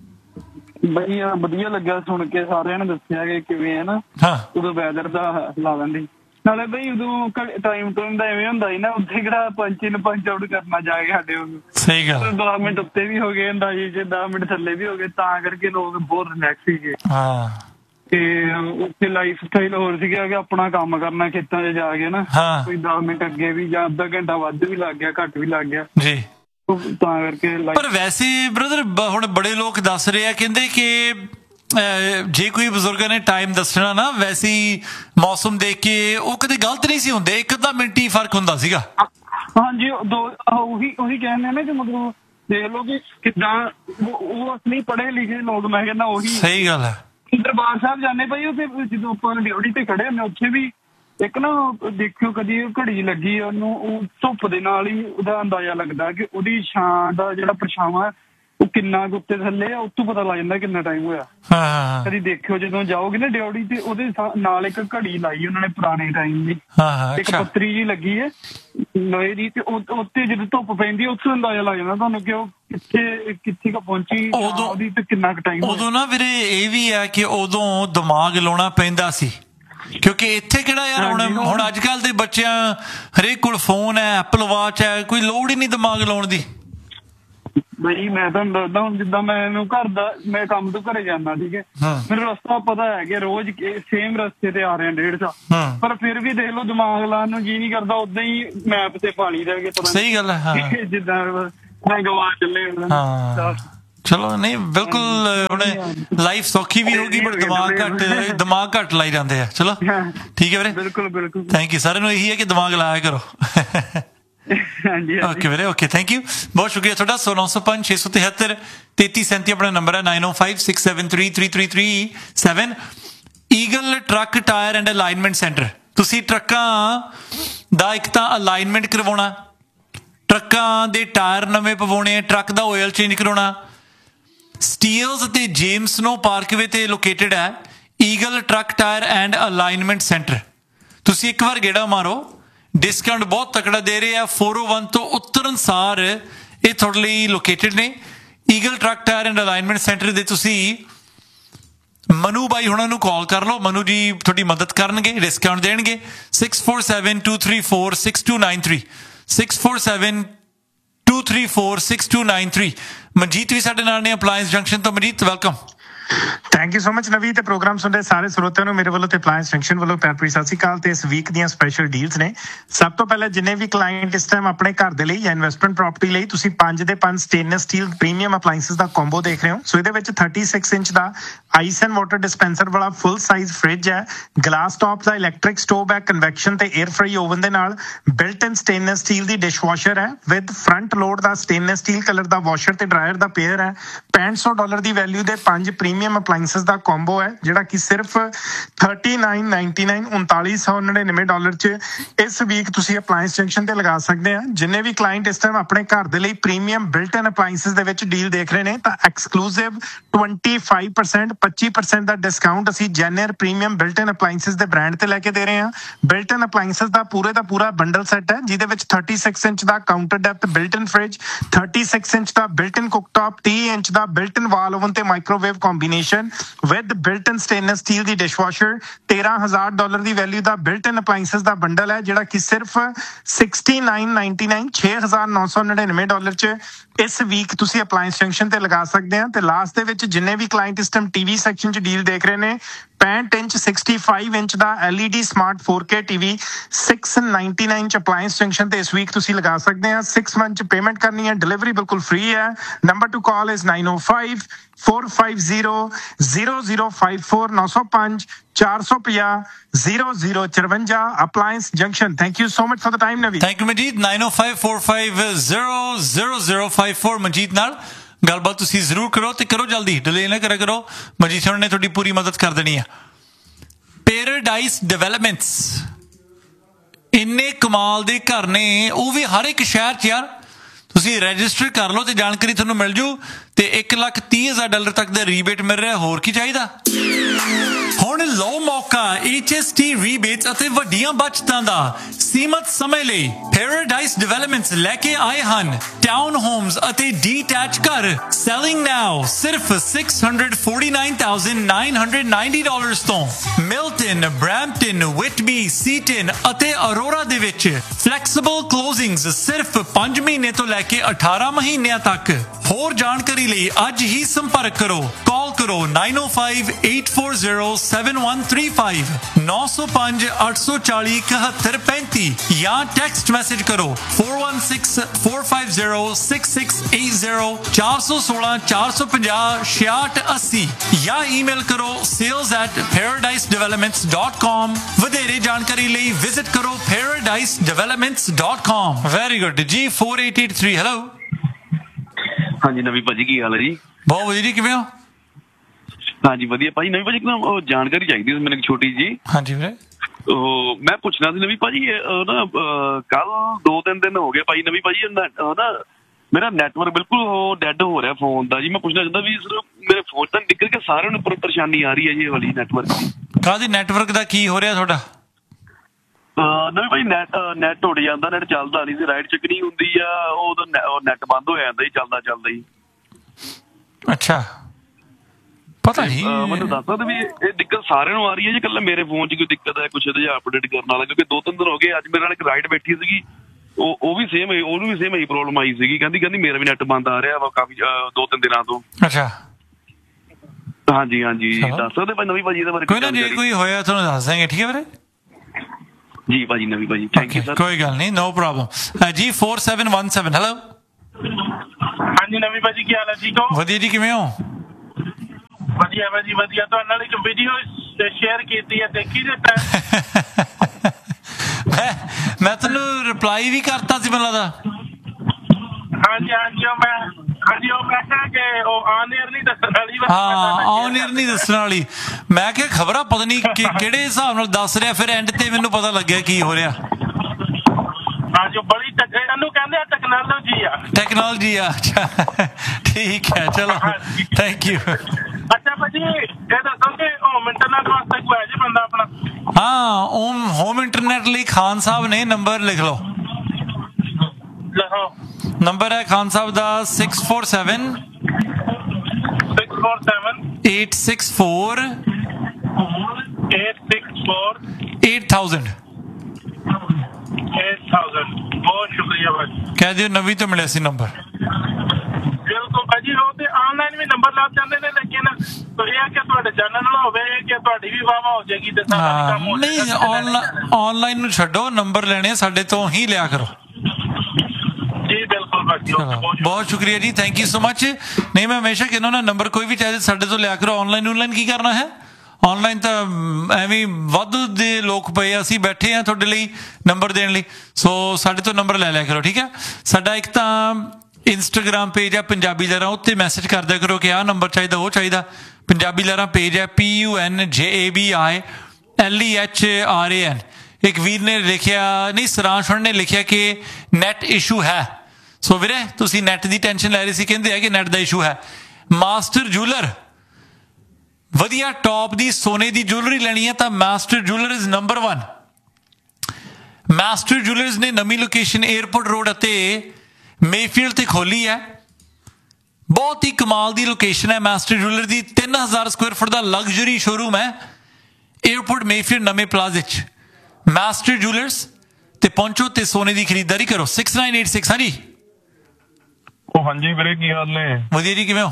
ਬਈ ਵਧੀਆ ਲੱਗਿਆ ਸੁਣ ਕੇ, ਸਾਰਿਆਂ ਨੇ ਦੱਸਿਆ ਕਿ ਕਿਵੇਂ ਹੈ ਨਾ। ਹਾਂ, ਉਦੋਂ ਵੈਦਰ ਦਾ ਲਾ ਲੈਂਦੀ ਨਾਲੇ ਬਈ ਉਦੋਂ ਟਾਈਮ ਟਾਈਮ ਦਾ ਐਵੇਂ ਹੁੰਦਾ ਸੀ ਨਾ, ਉੱਥੇ ਕਿਹੜਾ ਪੰਚ ਇਨ ਪੰਚ ਆਊਟ ਕਰਨਾ ਜਾ ਕੇ ਸਾਡੇ ਵਾਂਗੂ। ਸਹੀ ਗੱਲ। ਦਸ ਮਿੰਟ ਉੱਤੇ ਵੀ ਹੋ ਗਏ ਅੰਦਾਜ਼ੇ ਚ, ਦਸ ਮਿੰਟ ਥੱਲੇ ਵੀ ਹੋ ਗਏ, ਤਾਂ ਕਰਕੇ ਲੋਕ ਬਹੁਤ ਰਿਲੈਕਸ ਸੀਗੇ। ਹਾਂ, ਤੇ ਉੱਥੇ ਲਾਈਫ ਸਟਾਈਲ ਹੋਰ ਸੀਗਾ ਕਿ ਆਪਣਾ ਕੰਮ ਕਰਨਾ ਖੇਤਾਂ 'ਚ ਜਾ ਕੇ ਨਾ। ਕੋਈ ਦਸ ਮਿੰਟ ਅੱਗੇ ਵੀ ਜਾਂ ਅੱਧਾ ਘੰਟਾ ਵੱਧ ਵੀ ਲੱਗ ਗਿਆ, ਘੱਟ ਵੀ ਲੱਗ ਗਿਆ ਜੀ, ਤਾਂ ਕਰਕੇ। ਪਰ ਵੈਸੇ ਬ੍ਰਦਰ ਹੁਣ ਬੜੇ ਲੋਕ ਦੱਸ ਰਹੇ ਆ, ਕਹਿੰਦੇ ਕਿ ਜੇ ਕੋਈ ਬਜ਼ੁਰਗਾਂ ਨੇ ਟਾਈਮ ਦੱਸਣਾ ਨਾ ਵੈਸੇ ਹੀ ਮੌਸਮ ਦੇਖ ਕੇ, ਉਹ ਕਦੇ ਗਲਤ ਨਹੀਂ ਸੀ ਹੁੰਦੇ, ਇੱਕ ਅੱਧਾ ਮਿੰਟ ਹੀ ਫਰਕ ਹੁੰਦਾ ਸੀਗਾ। ਹਾਂਜੀ, ਦੋ ਉਹੀ ਉਹੀ ਕਹਿੰਦੇ ਨੇ ਕਿ ਮਤਲਬ ਦੇਖ ਲਓ ਕਿ ਕਿੱਦਾਂ ਉਹ ਅਸਲੀ ਪੜ੍ਹੇ ਲਿਖੇ ਲੋਕ, ਮੈਂ ਕਹਿੰਦਾ ਉਹੀ। ਸਹੀ ਗੱਲ ਹੈ। ਦਰਬਾਰ ਸਾਹਿਬ ਜਾਂਦੇ ਭਾਈ, ਉੱਥੇ ਜਦੋਂ ਆਪਾਂ ਡਿਊਟੀ ਤੇ ਖੜੇ ਹੁੰਦੇ ਉੱਥੇ ਵੀ ਇੱਕ ਨਾ ਦੇਖਿਓ ਕਦੀ ਘੜੀ ਲੱਗੀ ਉਹਨੂੰ, ਉਹ ਧੁੱਪ ਦੇ ਨਾਲ ਹੀ ਉਹਦਾ ਅੰਦਾਜ਼ਾ ਲੱਗਦਾ ਕਿ ਉਹਦੀ ਛਾਂ ਦਾ ਜਿਹੜਾ ਪਰਛਾਵਾਂ ਉਹ ਕਿੰਨਾ ਉੱਤੇ ਥੱਲੇ ਆ, ਉੱਥੋਂ ਪਤਾ ਲੱਗ ਜਾਂਦਾ ਕਿੰਨਾ ਟਾਈਮ ਹੋਇਆ। ਕਦੀ ਦੇਖਿਓ ਜਦੋਂ ਜਾਓਗੇ ਨਾ ਡਿਊਟੀ ਤੇ, ਉਹਦੇ ਨਾਲ ਇੱਕ ਘੜੀ ਲਾਈ ਉਹਨਾਂ ਨੇ ਪੁਰਾਣੇ ਟਾਈਮ ਦੀ, ਇੱਕ ਪੱਤਰੀ ਜੀ ਲੱਗੀ ਹੈ ਲੋਹੇ ਦੀ, ਤੇ ਉੱਤੇ ਜਦੋਂ ਧੁੱਪ ਪੈਂਦੀ ਉੱਥੋਂ ਅੰਦਾਜ਼ਾ ਲੱਗ ਜਾਂਦਾ ਤੁਹਾਨੂੰ ਕਿ ਉਹ ਕਿੱਥੇ ਕਿੱਥੇ ਕ ਪਹੁੰਚੀ ਉਹਦੀ ਤੇ ਕਿੰਨਾ ਕੁ ਟਾਈਮ। ਉਦੋਂ ਨਾ ਵੀਰੇ ਇਹ ਵੀ ਹੈ ਕਿ ਉਦੋਂ ਦਿਮਾਗ ਲਾਉਣਾ ਪੈਂਦਾ ਸੀ, ਕਿਉਂਕਿ ਇੱਥੇ ਕਿਹੜਾ ਯਾਰ ਹੁਣ ਹੁਣ ਅੱਜ ਕੱਲ੍ਹ ਦੇ ਬੱਚਿਆਂ ਹਰੇਕ ਕੋਲ ਫੋਨ ਹੈ, ਐਪਲ ਵਾਚ ਹੈ, ਕੋਈ ਲੋੜ ਹੀ ਨਹੀਂ ਦਿਮਾਗ ਲਾਉਣ ਦੀ। ਬਈ ਮੈਂ ਤੁਹਾਨੂੰ ਦੱਸਦਾ, ਹੁਣ ਜਿੱਦਾਂ ਮੈਨੂੰ ਘਰ ਦਾ, ਮੈਂ ਕੰਮ ਤੋਂ ਘਰੇ ਜਾਂਦਾ, ਠੀਕ ਹੈ, ਮੈਨੂੰ ਰਸਤਾ ਪਤਾ ਹੈ ਕਿ ਰੋਜ਼ ਸੇਮ ਰਸਤੇ ਤੇ ਆ ਰਹੇ ਡੇਢ ਸੌ, ਪਰ ਫਿਰ ਵੀ ਦੇਖ ਲਓ ਦਿਮਾਗ ਲਾਉਣ ਨੂੰ ਜੀ ਨਹੀਂ ਕਰਦਾ, ਓਦਾਂ ਹੀ ਮੈਪ ਤੇ ਪਾ ਲਈ ਦਾ ਕਿ ਪਤਾ। ਸਹੀ ਗੱਲ ਹੈ। ਜਿੱਦਾਂ ਗਵਾ ਚੱਲੇ ਹਾਂ ਚਲੋ ਨਹੀਂ ਬਿਲਕੁਲ ਹੁਣ ਲਾਈਫ ਸੌਖੀ ਵੀ ਹੋਗੀ ਬਟ ਦਿਮਾਗ ਘੱਟ ਦਿਮਾਗ ਘੱਟ ਲਾਈ ਜਾਂਦੇ ਆ ਚਲੋ ਠੀਕ ਹੈ ਵੀਰੇ ਬਿਲਕੁਲ ਬਿਲਕੁਲ ਥੈਂਕ ਯੂ ਸਾਰਿਆਂ ਨੂੰ ਇਹੀ ਹੈ ਕਿ ਦਿਮਾਗ ਲਾਇਆ ਕਰੋ ਓਕੇ ਵੀਰੇ ਓਕੇ ਥੈਂਕ ਯੂ ਬਹੁਤ ਸ਼ੁਕਰੀਆ ਤੁਹਾਡਾ ਸੌ ਨੌ ਸੌ ਪੰਜ ਛੇ ਸੌ ਤਿਹੱਤਰ ਤੇਤੀ ਸੈਂਤੀ ਆਪਣਾ ਨੰਬਰ ਹੈ nine O five six seven three three three three seven eagle truck tyre and alignment centre ਤੁਸੀਂ ਟਰੱਕਾਂ ਦਾ ਇੱਕ ਤਾਂ ਅਲਾਈਨਮੈਂਟ ਕਰਵਾਉਣਾ ਟਰੱਕਾਂ ਦੇ ਟਾਇਰ ਨਵੇਂ ਪਵਾਉਣੇ ਟਰੱਕ ਦਾ ਆਇਲ ਚੇਂਜ ਕਰਾਉਣਾ ਸਟੀਲਸ ਅਤੇ ਜੇਮਸ ਨੋ ਪਾਰਕਵੇ ਤੇ ਲੋਕੇਟਡ ਹੈ eagle truck tyre and alignment centre ਤੁਸੀਂ ਇੱਕ ਵਾਰ ਗੇੜਾ ਮਾਰੋ ਡਿਸਕਾਊਂਟ ਬਹੁਤ ਤਕੜਾ ਦੇ ਰਹੇ ਆ ਫੋਰ ਓ ਵਨ ਤੋਂ ਉਤਰਨ ਸਾਰ ਇਹ ਤੁਹਾਡੇ ਲਈ ਲੋਕੇਟਡ ਨੇ eagle truck tyre and alignment centre ਦੇ ਤੁਸੀਂ ਮਨੂ ਬਾਈ ਹੁਣਾਂ ਨੂੰ ਕਾਲ ਕਰ ਲਓ ਮਨੂ ਜੀ ਤੁਹਾਡੀ ਮਦਦ ਕਰਨਗੇ ਡਿਸਕਾਊਂਟ ਦੇਣਗੇ six four seven two three four six to nine three six four seven two three four six to nine three Manjeet ਵੀ ਸਾਡੇ ਨਾਲ ਨੇ ਅਪਲਾਇੰਸ ਜੰਕਸ਼ਨ ਤੋਂ Manjeet welcome thank you so much ਨਵੀ ਤੇ ਪ੍ਰੋਗਰਾਮ ਸੁਣਦੇ ਸਾਰੇ ਸਰੋਤਿਆਂ ਨੂੰ ਮੇਰੇ ਵੱਲੋਂ ਤੇ ਅਪਲਾਇੰਸ ਜੰਕਸ਼ਨ ਵੱਲੋਂ ਪਿਆਰ ਭਰੀ ਸਤਿ ਸ਼੍ਰੀ ਅਕਾਲ ਤੇ ਇਸ ਵੀਕ ਦੀਆਂ ਸਪੈਸ਼ਲ ਡੀਲਸ ਨੇ ਸਭ ਤੋਂ ਪਹਿਲਾਂ ਜਿੰਨੇ ਵੀ ਕਲਾਇੰਟ ਇਸ ਟਾਈਮ ਆਪਣੇ ਘਰ ਦੇ ਲਈ ਜਾਂ ਇਨਵੈਸਟਮੈਂਟ ਪ੍ਰਾਪਰਟੀ ਲਈ ਤੁਸੀਂ ਪੰਜ ਦੇ ਪੰਜ ਸਟੇਨਲੈਸ ਸਟੀਲ ਪ੍ਰੀਮੀਅਮ ਅਪਲਾਇੰਸਸ ਦਾ ਕੰਬੋ ਦੇਖ ਰਹੇ ਹੋ ਸੋ ਇਹਦੇ ਵਿੱਚ thirty six inch the ice and water dispenser ਵਾਲਾ ਫੁੱਲ ਸਾਈਜ਼ ਫ੍ਰਿਜ ਹੈ ਗਲਾਸ ਟਾਪ ਦਾ ਇਲੈਕਟ੍ਰਿਕ ਸਟੋਵ ਹੈ ਕਨਵੈਕਸ਼ਨ ਤੇ 에ਅਰ ਫਰਾਈ ਓਵਨ ਦੇ ਨਾਲ ਬਿਲਟ ਇਨ ਸਟੇਨਲੈਸ ਸਟੀਲ ਦੀ ਡਿਸ਼ਵਾਸ਼ਰ ਹੈ with front load the stainless steel colour the washer ਤੇ ਡਰਾਇਰ ਦਾ ਪੇਅਰ ਹੈ ਪੈਂਹਠ ਸੌ ਡਾਲਰ ਦੀ ਵੈਲਿਊ ਦੇ ਪੰਜ ਪ੍ਰੀਮੀਅਮ ਅਪਲਾਇੰਸਸ ਦਾ ਕੰਬੋ ਹੈ ਜਿਹੜਾ ਕਿ ਸਿਰਫ ਥਰਟੀ ਨਾਈਨ ਨਾਈਨਟੀ ਨਾਈਨ ਉਨਤਾਲੀ ਸੌ ਨੜਿਨਵੇਂ ਡਾਲਰ ਚ ਇਸ ਵੀਕ ਤੁਸੀਂ ਅਪਲਾਇੰਸ ਜੰਕਸ਼ਨ ਤੇ ਲਗਾ ਸਕਦੇ ਆ ਜਿੰਨੇ ਵੀ ਕਲਾਇੰਟ ਇਸ ਟਾਈਮ ਆਪਣੇ ਘਰ ਦੇ ਲਈ ਪ੍ਰੀਮੀਅਮ ਬਿਲਟ ਇਨ ਅਪਲਾਇੰਸਸ ਦੇ ਵਿੱਚ ਡੀਲ ਦੇਖ ਰਹੇ ਨੇ ਤਾਂ ਐਕਸਕਲੂਸਿਵ ਟਵੈਂਟੀ ਫਾਈਵ ਪਰਸੈਂਟ ਪੱਚੀ ਪਰਸੈਂਟ ਦਾ ਡਿਸਕਾਊਂਟ ਅਸੀਂ ਜੈਨਰ ਪ੍ਰੀਮੀਅਮ ਬਿਲਟ ਇਨ ਅਪਲਾਇੰਸਸ ਦੇ ਬ੍ਰਾਂਡ ਤੇ ਲੈ ਕੇ ਦੇ ਰਹੇ ਹਾਂ ਬਿਲਟ ਇਨ ਅਪਲਾਇੰਸਸ ਦਾ ਪੂਰੇ ਦਾ ਪੂਰਾ ਬੰਡਲ ਸੈੱਟ ਹੈ ਜਿਹਦੇ ਵਿੱਚ ਥਰਟੀ ਸਿਕਸ ਇੰਚ ਦਾ ਕਾਊਂਟਰ ਡੈਪਥ ਬਿਲਟ ਇਨ ਫ੍ਰਿਜ ਥਰਟੀ ਸਿਕਸ ਇੰਚ ਦਾ ਬਿਲਟ ਇਨ ਕੁੱਕਟਾਪ ਤੀਹ ਇੰਚ ਦਾ ਬਿਲਟ ਇਨ ਵਾਲ ਓਵਨ ਤੇ microwave combination with built in stainless steel the dishwasher ਤੇਰਾਂ ਹਜ਼ਾਰ ਡਾਲਰ ਦੀ ਵੈਲਿਊ ਦਾ ਬਿਲਟ ਇਨ ਅਪਲਾਇੰਸਸ ਦਾ ਬੰਡਲ ਹੈ ਜਿਹੜਾ ਕਿ ਸਿਰਫ ਸਿਕਸਟੀ ਨਾਈਨ ਨਾਈਨਟੀ ਨਾਈਨ ਛੇ ਹਜ਼ਾਰ ਨੌ ਸੌ ਨੜਿਨਵੇਂ ਡਾਲਰ ਚ ਇਸ ਵੀਕ ਤੁਸੀਂ ਅਪਲਾਇੰਸ ਜੰਕਸ਼ਨ ਤੇ ਲਗਾ ਸਕਦੇ ਆ ਤੇ ਲਾਸਟ ਦੇ ਵਿੱਚ ਜਿੰਨੇ ਵੀ ਕਲਾਇੰਟ ਇਸ ਟਾਈਮ ਟੀਵੀ ਸੈਕਸ਼ਨ ਚ ਡੀਲ ਦੇਖ ਰਹੇ ਨੇ ਪੈਂਹਠ ਇੰਚ ਸਿਕਸਟੀ ਫਾਈਵ ਇੰਚ ਦਾ LED smart four K TV six ninety nine ਚ ਅਪਲਾਇੰਸ ਜੰਕਸ਼ਨ ਤੇ ਇਸ ਵੀਕ ਤੁਸੀਂ ਲਗਾ ਸਕਦੇ ਆ ਸਿਕਸ ਮੰਥ ਚ ਪੇਮੈਂਟ ਕਰਨੀ ਹੈ ਡਿਲੀਵਰੀ ਬਿਲਕੁਲ ਫ੍ਰੀ ਹੈ number two call is nine O five four five zero zero zero five four ਨੌ ਸੌ ਪੰਜ ਚਾਰ ਸੌ ਪੰਜਾਹ ਜ਼ੀਰੋ ਜ਼ੀਰੋ ਚੁਰੰਜਾ appliance junction thank you so much for the time ਨਵੀ thank you Manjeet nine O five four five zero zero zero five four Manjeet ਨਾਲ ਗੱਲਬਾਤ ਤੁਸੀਂ ਜ਼ਰੂਰ ਕਰੋ ਤੇ ਕਰੋ ਜਲਦੀ ਡਿਲੇ ਨਾ ਕਰਿਆ ਕਰੋ ਮਨਜੀਤ ਨੇ ਤੁਹਾਡੀ ਪੂਰੀ ਮਦਦ ਕਰ ਦੇਣੀ ਆ ਪੈਰਾਡਾਈਸ ਡਿਵੈਲਪਮੈਂਟਸ ਇੰਨੇ ਕਮਾਲ ਦੇ ਘਰ ਨੇ ਉਹ ਵੀ ਹਰ ਇੱਕ ਸ਼ਹਿਰ 'ਚ ਯਾਰ ਤੁਸੀਂ ਰਜਿਸਟਰ ਕਰ ਲਓ ਤੇ ਜਾਣਕਾਰੀ ਤੁਹਾਨੂੰ ਮਿਲ ਜੂ ਤੇ ਇੱਕ ਲੱਖ ਤੀਹ ਹਜ਼ਾਰ ਡਾਲਰ ਤੱਕ ਦਾ ਰੀਬੇਟ ਮਿਲ ਰਿਹਾ ਹੋਰ ਕੀ ਚਾਹੀਦਾ ਹੁਣ ਲਓ ਮੌਕਾ ਐਚ ਐਸ ਟੀ ਰੀਬੇਟਸ ਅਤੇ ਵੱਡੀਆਂ ਬਚਤਾਂ ਦਾ ਸੀਮਤ ਸਮੇਂ ਲਈ ਪੈਰਾਡਾਈਸ ਡਿਵੈਲਪਮੈਂਟਸ ਲੈ ਕੇ ਆਏ ਹਨ ਟਾਊਨ ਹੋਮਸ ਅਤੇ ਡੀਟੈਚ ਘਰ ਸੈਲਿੰਗ ਨਾਓ ਸਿਰਫ six hundred forty nine thousand nine hundred ninety dollars ਤੋਂ ਮਿਲਟਨ ਬ੍ਰੈਂਪਟਨ ਵਿਟਬੀ ਸੀਟਨ ਅਤੇ ਅਰੋਰਾ ਦੇ ਵਿੱਚ ਫਲੈਕਸੀਬਲ ਕਲੋਜ਼ਿੰਗਸ ਸਿਰਫ ਪੰਜ ਮਹੀਨੇ ਤੋਂ ਲੈ ਕੇ ਅਠਾਰਾਂ ਮਹੀਨਿਆਂ ਤੱਕ ਹੋਰ ਜਾਣਕਾਰੀ ਲਈ ਅੱਜ ਹੀ ਸੰਪਰਕ ਕਰੋ ਕਾਲ ਕਰੋ ਨਾਈਨ ਓ five eight four zero seven one three five ਨੌ ਸੌ ਪੰਜ ਅੱਠ ਸੌ ਚਾਲੀ ਇਕਹੱਤਰ ਪੈਂਤੀ ਜਾਂ ਟੈਕਸਟ ਮੈਸੇਜ ਕਰੋ four one six four five zero six six eight zero ਚਾਰ ਸੌ ਸੋਲਾਂ ਚਾਰ ਸੌ ਪੰਜਾਹ ਛਿਆਹਠ ਅੱਸੀ ਜਾਂ ਈਮੇਲ ਕਰੋ sales at paradise developments dot com ਵਧੇਰੇ ਜਾਣਕਾਰੀ ਲਈ ਵਿਜ਼ਿਟ ਕਰੋ paradise developments dot com very good ਜੀ four eight eight three hello ਹਾਂਜੀ ਨਵੀਂ ਭਾਜੀ ਕੀ ਹਾਲ ਹੈ ਜੀ ਬਹੁਤ ਵਧੀਆ ਜੀ ਕਿਵੇਂ ਹੋ ਹਾਂਜੀ ਵਧੀਆ ਭਾਜੀ ਨਵੀਂ ਭਾਜੀ ਉਹ ਜਾਣਕਾਰੀ ਚਾਹੀਦੀ ਸੀ ਮੈਨੂੰ ਛੋਟੀ ਜੀ ਹਾਂਜੀ ਵੀਰੇ ਉਹ ਮੈਂ ਪੁੱਛਣਾ ਸੀ ਨਵੀਂ ਭਾਜੀ ਨਾ ਕੱਲ ਦੋ ਤਿੰਨ ਦਿਨ ਹੋ ਗਏ ਭਾਈ ਨਵੀਂ ਭਾਜੀ ਨਾ ਮੇਰਾ ਨੈਟਵਰਕ ਬਿਲਕੁਲ ਉਹ ਡੈਡ ਹੋ ਰਿਹਾ ਫੋਨ ਦਾ ਜੀ ਮੈਂ ਪੁੱਛਣਾ ਚਾਹੁੰਦਾ ਵੀ ਸਿਰਫ ਮੇਰੇ ਫੋਨ ਤਾਂ ਨਿਕਲ ਕੇ ਸਾਰਿਆਂ ਨੂੰ ਪਰੇਸ਼ਾਨੀ ਆ ਰਹੀ ਹੈ ਜੀ ਇਹ ਵਾਲੀ ਨੈਟਵਰਕ ਦੀ ਕਾਹਦੀ ਨੈਟਵਰਕ ਦਾ ਕੀ ਹੋ ਰਿਹਾ ਤੁਹਾਡਾ ਨਵੀਂ ਭਾਜੀ ਨੈਟ ਨੈਟ ਉੱਡ ਜਾਂਦਾ ਨੈਟ ਚੱਲਦਾ ਨਹੀਂ ਸੀ ਰਾਈਟ ਚੱਕਣੀ ਹੁੰਦੀ ਆ ਉਹ ਨੈਟ ਬੰਦ ਹੋ ਜਾਂਦਾ ਜੀ ਚੱਲਦਾ ਚੱਲਦਾ ਜੀ ਅੱਛਾ ਪਤਾ ਨਹੀਂ ਮੈਨੂੰ ਦੱਸ ਸਕਦੇ ਵੀ ਇਹ ਦਿੱਕਤ ਸਾਰਿਆਂ ਨੂੰ ਆ ਰਹੀ ਹੈ ਜੀ ਇਕੱਲਾ ਮੇਰੇ ਫੋਨ 'ਚ ਕੋਈ ਦਿੱਕਤ ਹੈ ਕੁਛ ਇਹਦੇ ਜਾਂ ਅਪਡੇਟ ਕਰਨ ਵਾਲਾ ਕਿਉਂਕਿ ਦੋ ਤਿੰਨ ਦਿਨ ਹੋ ਗਏ ਅੱਜ ਮੇਰੇ ਨਾਲ ਇੱਕ ਰਾਈਡ ਬੈਠੀ ਸੀਗੀ ਉਹ ਉਹ ਵੀ ਸੇਮ ਉਹਨੂੰ ਵੀ ਸੇਮ ਇਹੀ ਪ੍ਰੋਬਲਮ ਆਈ ਸੀਗੀ ਕਹਿੰਦੀ ਕਹਿੰਦੀ ਮੇਰਾ ਵੀ ਨੈਟ ਬੰਦ ਆ ਰਿਹਾ ਵਾ ਕਾਫੀ ਦੋ ਤਿੰਨ ਦਿਨਾਂ ਤੋਂ ਅੱਛਾ ਹਾਂਜੀ ਹਾਂਜੀ ਦੱਸ ਸਕਦੇ ਭਾਈ ਨਵੀਂ ਭਾਜੀ ਇਹਦੇ ਬਾਰੇ ਕੋਈ ਨਾ ਜੇ ਕੋਈ ਹੋਇਆ ਤੁਹਾਨੂੰ ਦੱਸ ਦਾਂਗੇ ਠੀਕ ਹੈ ਵੀਰੇ ਜੀ ਭਾਜੀ ਨਵੀਂ ਭਾਜੀ ਥੈਂਕ ਯੂ ਸਰ ਕੋਈ ਗੱਲ ਨਹੀਂ ਨੋ ਪ੍ਰੋਬਲਮ ਜੀ four seven one seven hello ਹਾਂਜੀ ਨਵੀਂ ਭਾਜੀ ਕੀ ਹਾਲ ਹੈ? ਠੀਕ ਹੋ? ਵਧੀਆ ਜੀ, ਕਿਵੇਂ ਹੋ? ਵਧੀਆ ਭਾਜੀ ਵਧੀਆ। ਤੁਹਾਡੇ ਨਾਲ ਇੱਕ ਵੀਡੀਓ ਸ਼ੇਅਰ ਕੀਤੀ ਹੈ, ਦੇਖੀ ਦਿੱਤਾ? ਮੈਂ ਮੈਂ ਤੈਨੂੰ ਰਿਪਲਾਈ ਵੀ ਕਰਤਾ ਸੀ, ਮੈਨੂੰ ਲੱਗਦਾ। ਹਾਂਜੀ ਹਾਂਜੀ ਉਹ ਮੈਂ ਹਾਂਜੀ ਉਹ ਮੈਂ ਕਿਹਾ ਕਿ ਉਹ ਆਨ ਏਅਰ ਨਹੀਂ ਦੱਸਣ ਵਾਲੀ। ਹਾਂ, ਆਨ ਏਅਰ ਨਹੀਂ ਦੱਸਣ ਵਾਲੀ। ਮੈਂ ਕਿਹਾ ਖਬਰਾਂ ਪਤਾ ਨਹੀਂ ਕਿਹੜੇ ਹਿਸਾਬ ਨਾਲ ਦੱਸ ਰਿਹਾ, ਫਿਰ ਐਂਡ ਤੇ ਮੈਨੂੰ ਪਤਾ ਲੱਗਿਆ ਕੀ ਹੋ ਰਿਹਾ। ਹਾਂਜੀ, ਬੜੀ ਇਹਨੂੰ ਕਹਿੰਦੇ ਆ ਟੈਕਨੋਲੋਜੀ ਆ। ਟੈਕਨੋਲੋਜੀ ਆ, ਠੀਕ ਹੈ, ਚਲੋ ਥੈਂਕ ਯੂ। ਅੱਛਾ ਭਾਜੀ ਇਹ ਦੱਸੋ ਕਿ ਹੋਮ ਇੰਟਰਨੈਟ ਵਾਸਤੇ ਕੋਈ ਹੈ ਜੀ ਬੰਦਾ ਆਪਣਾ? ਹਾਂ, ਹੋਮ ਹੋਮ ਇੰਟਰਨੈਟ ਲਈ ਖਾਨ ਸਾਹਿਬ ਨੇ ਨੰਬਰ ਲਿਖ ਲਓ। ਲਿਖੋ। ਨੰਬਰ ਹੈ ਖਾਨ ਸਾਹਿਬ ਦਾ six four seven six four seven eight six four eight six four eight thousand. Eight thousand. ਬਹੁਤ ਸ਼ੁਕਰੀਆ ਭਾਜੀ। ਕਹਿ ਦਿਓ ਨਵੀਂ ਤੋਂ ਮਿਲਿਆ ਸੀ ਨੰਬਰ। ਬਿਲਕੁਲ ਭਾਜੀ, ਉਹ ਤੇ ਆਨਲਾਈਨ ਵੀ ਨੰਬਰ ਲੱਗ ਜਾਂਦੇ ਨੇ, ਲੇਕਿਨ ਇਹ ਆ ਕਿ ਤੁਹਾਡੇ ਜਾਣਨ ਨਾਲ ਹੋਵੇ ਕਿ ਤੁਹਾਡੀ ਵੀ ਵਾਵਾ ਹੋ ਜਾਏਗੀ ਤੇ ਸਾਡਾ ਵੀ ਕੰਮ ਹੋ ਜਾਏਗਾ। ਨਹੀਂ, ਆਨਲਾਈਨ ਨੂੰ ਛੱਡੋ, ਨੰਬਰ ਲੈਣੇ ਸਾਡੇ ਤੋਂ ਹੀ ਲਿਆ ਕਰੋ। ਜੀ ਬਿਲਕੁਲ ਭਾਜੀ, ਬਹੁਤ ਸ਼ੁਕਰੀਆ ਜੀ, ਥੈਂਕ ਯੂ ਸੋ ਮਚ। ਨਹੀਂ, ਮੈਂ ਹਮੇਸ਼ਾ ਕਹਿੰਦਾ ਨਾ, ਨੰਬਰ ਕੋਈ ਵੀ ਚਾਹੇ ਸਾਡੇ ਤੋਂ ਲਿਆ ਕਰੋ। ਆਨਲਾਈਨ ਆਨਲਾਈਨ ਕੀ ਕਰਨਾ ਹੈ? ਆਨਲਾਈਨ ਤਾਂ ਐਵੇਂ ਵਾਧੂ ਦੇ ਲੋਕ ਪਏ ਆ, ਅਸੀਂ ਬੈਠੇ ਆ ਤੁਹਾਡੇ ਲਈ ਨੰਬਰ ਦੇਣ ਲਈ। ਸੋ ਸਾਡੇ ਤੋਂ ਨੰਬਰ ਲੈ ਲਿਆ ਕਰੋ, ਠੀਕ ਹੈ। ਸਾਡਾ ਇੱਕ ਤਾਂ ਇੰਸਟਾਗ੍ਰਾਮ ਪੇਜ ਹੈ ਪੰਜਾਬੀ ਲਹਿਰਾਂ, ਉੱਤੇ ਮੈਸੇਜ ਕਰ ਦਿਆ ਕਰੋ ਕਿ ਆਹ ਨੰਬਰ ਚਾਹੀਦਾ, ਉਹ ਚਾਹੀਦਾ। ਪੰਜਾਬੀ ਲਹਿਰਾਂ ਪੇਜ ਹੈ, ਪੀ ਯੂ ਐਨ ਜੇ A B I L E H R A ਐਨ। ਇੱਕ ਵੀਰ ਨੇ ਲਿਖਿਆ, ਨਹੀਂ ਸਰਾਂਸ਼ ਨੇ ਲਿਖਿਆ ਕਿ ਨੈਟ ਇਸ਼ੂ ਹੈ। ਸੋ ਵੀਰੇ ਤੁਸੀਂ ਨੈਟ ਦੀ ਟੈਨਸ਼ਨ ਲੈ ਰਹੇ ਸੀ, ਕਹਿੰਦੇ ਆ ਕਿ ਨੈਟ ਦਾ ਇਸ਼ੂ ਹੈ। ਮਾਸਟਰ ਜੂਲਰ, ਵਧੀਆ ਟੌਪ ਦੀ ਸੋਨੇ ਦੀ ਜੁਐਲਰੀ ਲੈਣੀ ਹੈ ਤਾਂ master ਜੂਲਰ is number one. Master jewellers ਨੇ ਨਵੀਂ ਲੋਕੇਸ਼ਨ 에ਅਰਪੋਰਟ ਰੋਡ ਅਤੇ ਮੇਫੀਲਡ ਤੇ ਖੋਲੀ ਹੈ। ਬਹੁਤ ਹੀ ਕਮਾਲ ਦੀ ਲੋਕੇਸ਼ਨ ਹੈ ਮਾਸਟਰ ਜੂਲਰ ਦੀ। ਤਿੰਨ ਹਜ਼ਾਰ ਸਕੁਅਰ ਫੁੱਟ ਦਾ ਲਗਜ਼ਰੀ ਸ਼ੋਰੂਮ ਹੈ 에ਅਰਪੋਰਟ ਮੇਫੀਲਡ ਨਵੇਂ ਪਲਾਜ਼ੇ 'ਚ। ਮਾਸਟਰ ਜੂਲਰਸ ਤੇ ਪਹੁੰਚੋ ਤੇ ਸੋਨੇ ਦੀ ਖਰੀਦਦਾਰੀ ਕਰੋ। Six nine eight six. ਹਾਂਜੀ ਉਹ ਹਾਂਜੀ ਵੀਰੇ, ਕੀ ਹਾਲ ਨੇ? ਵਧੀਆ ਜੀ, ਕਿਵੇਂ ਹੋ?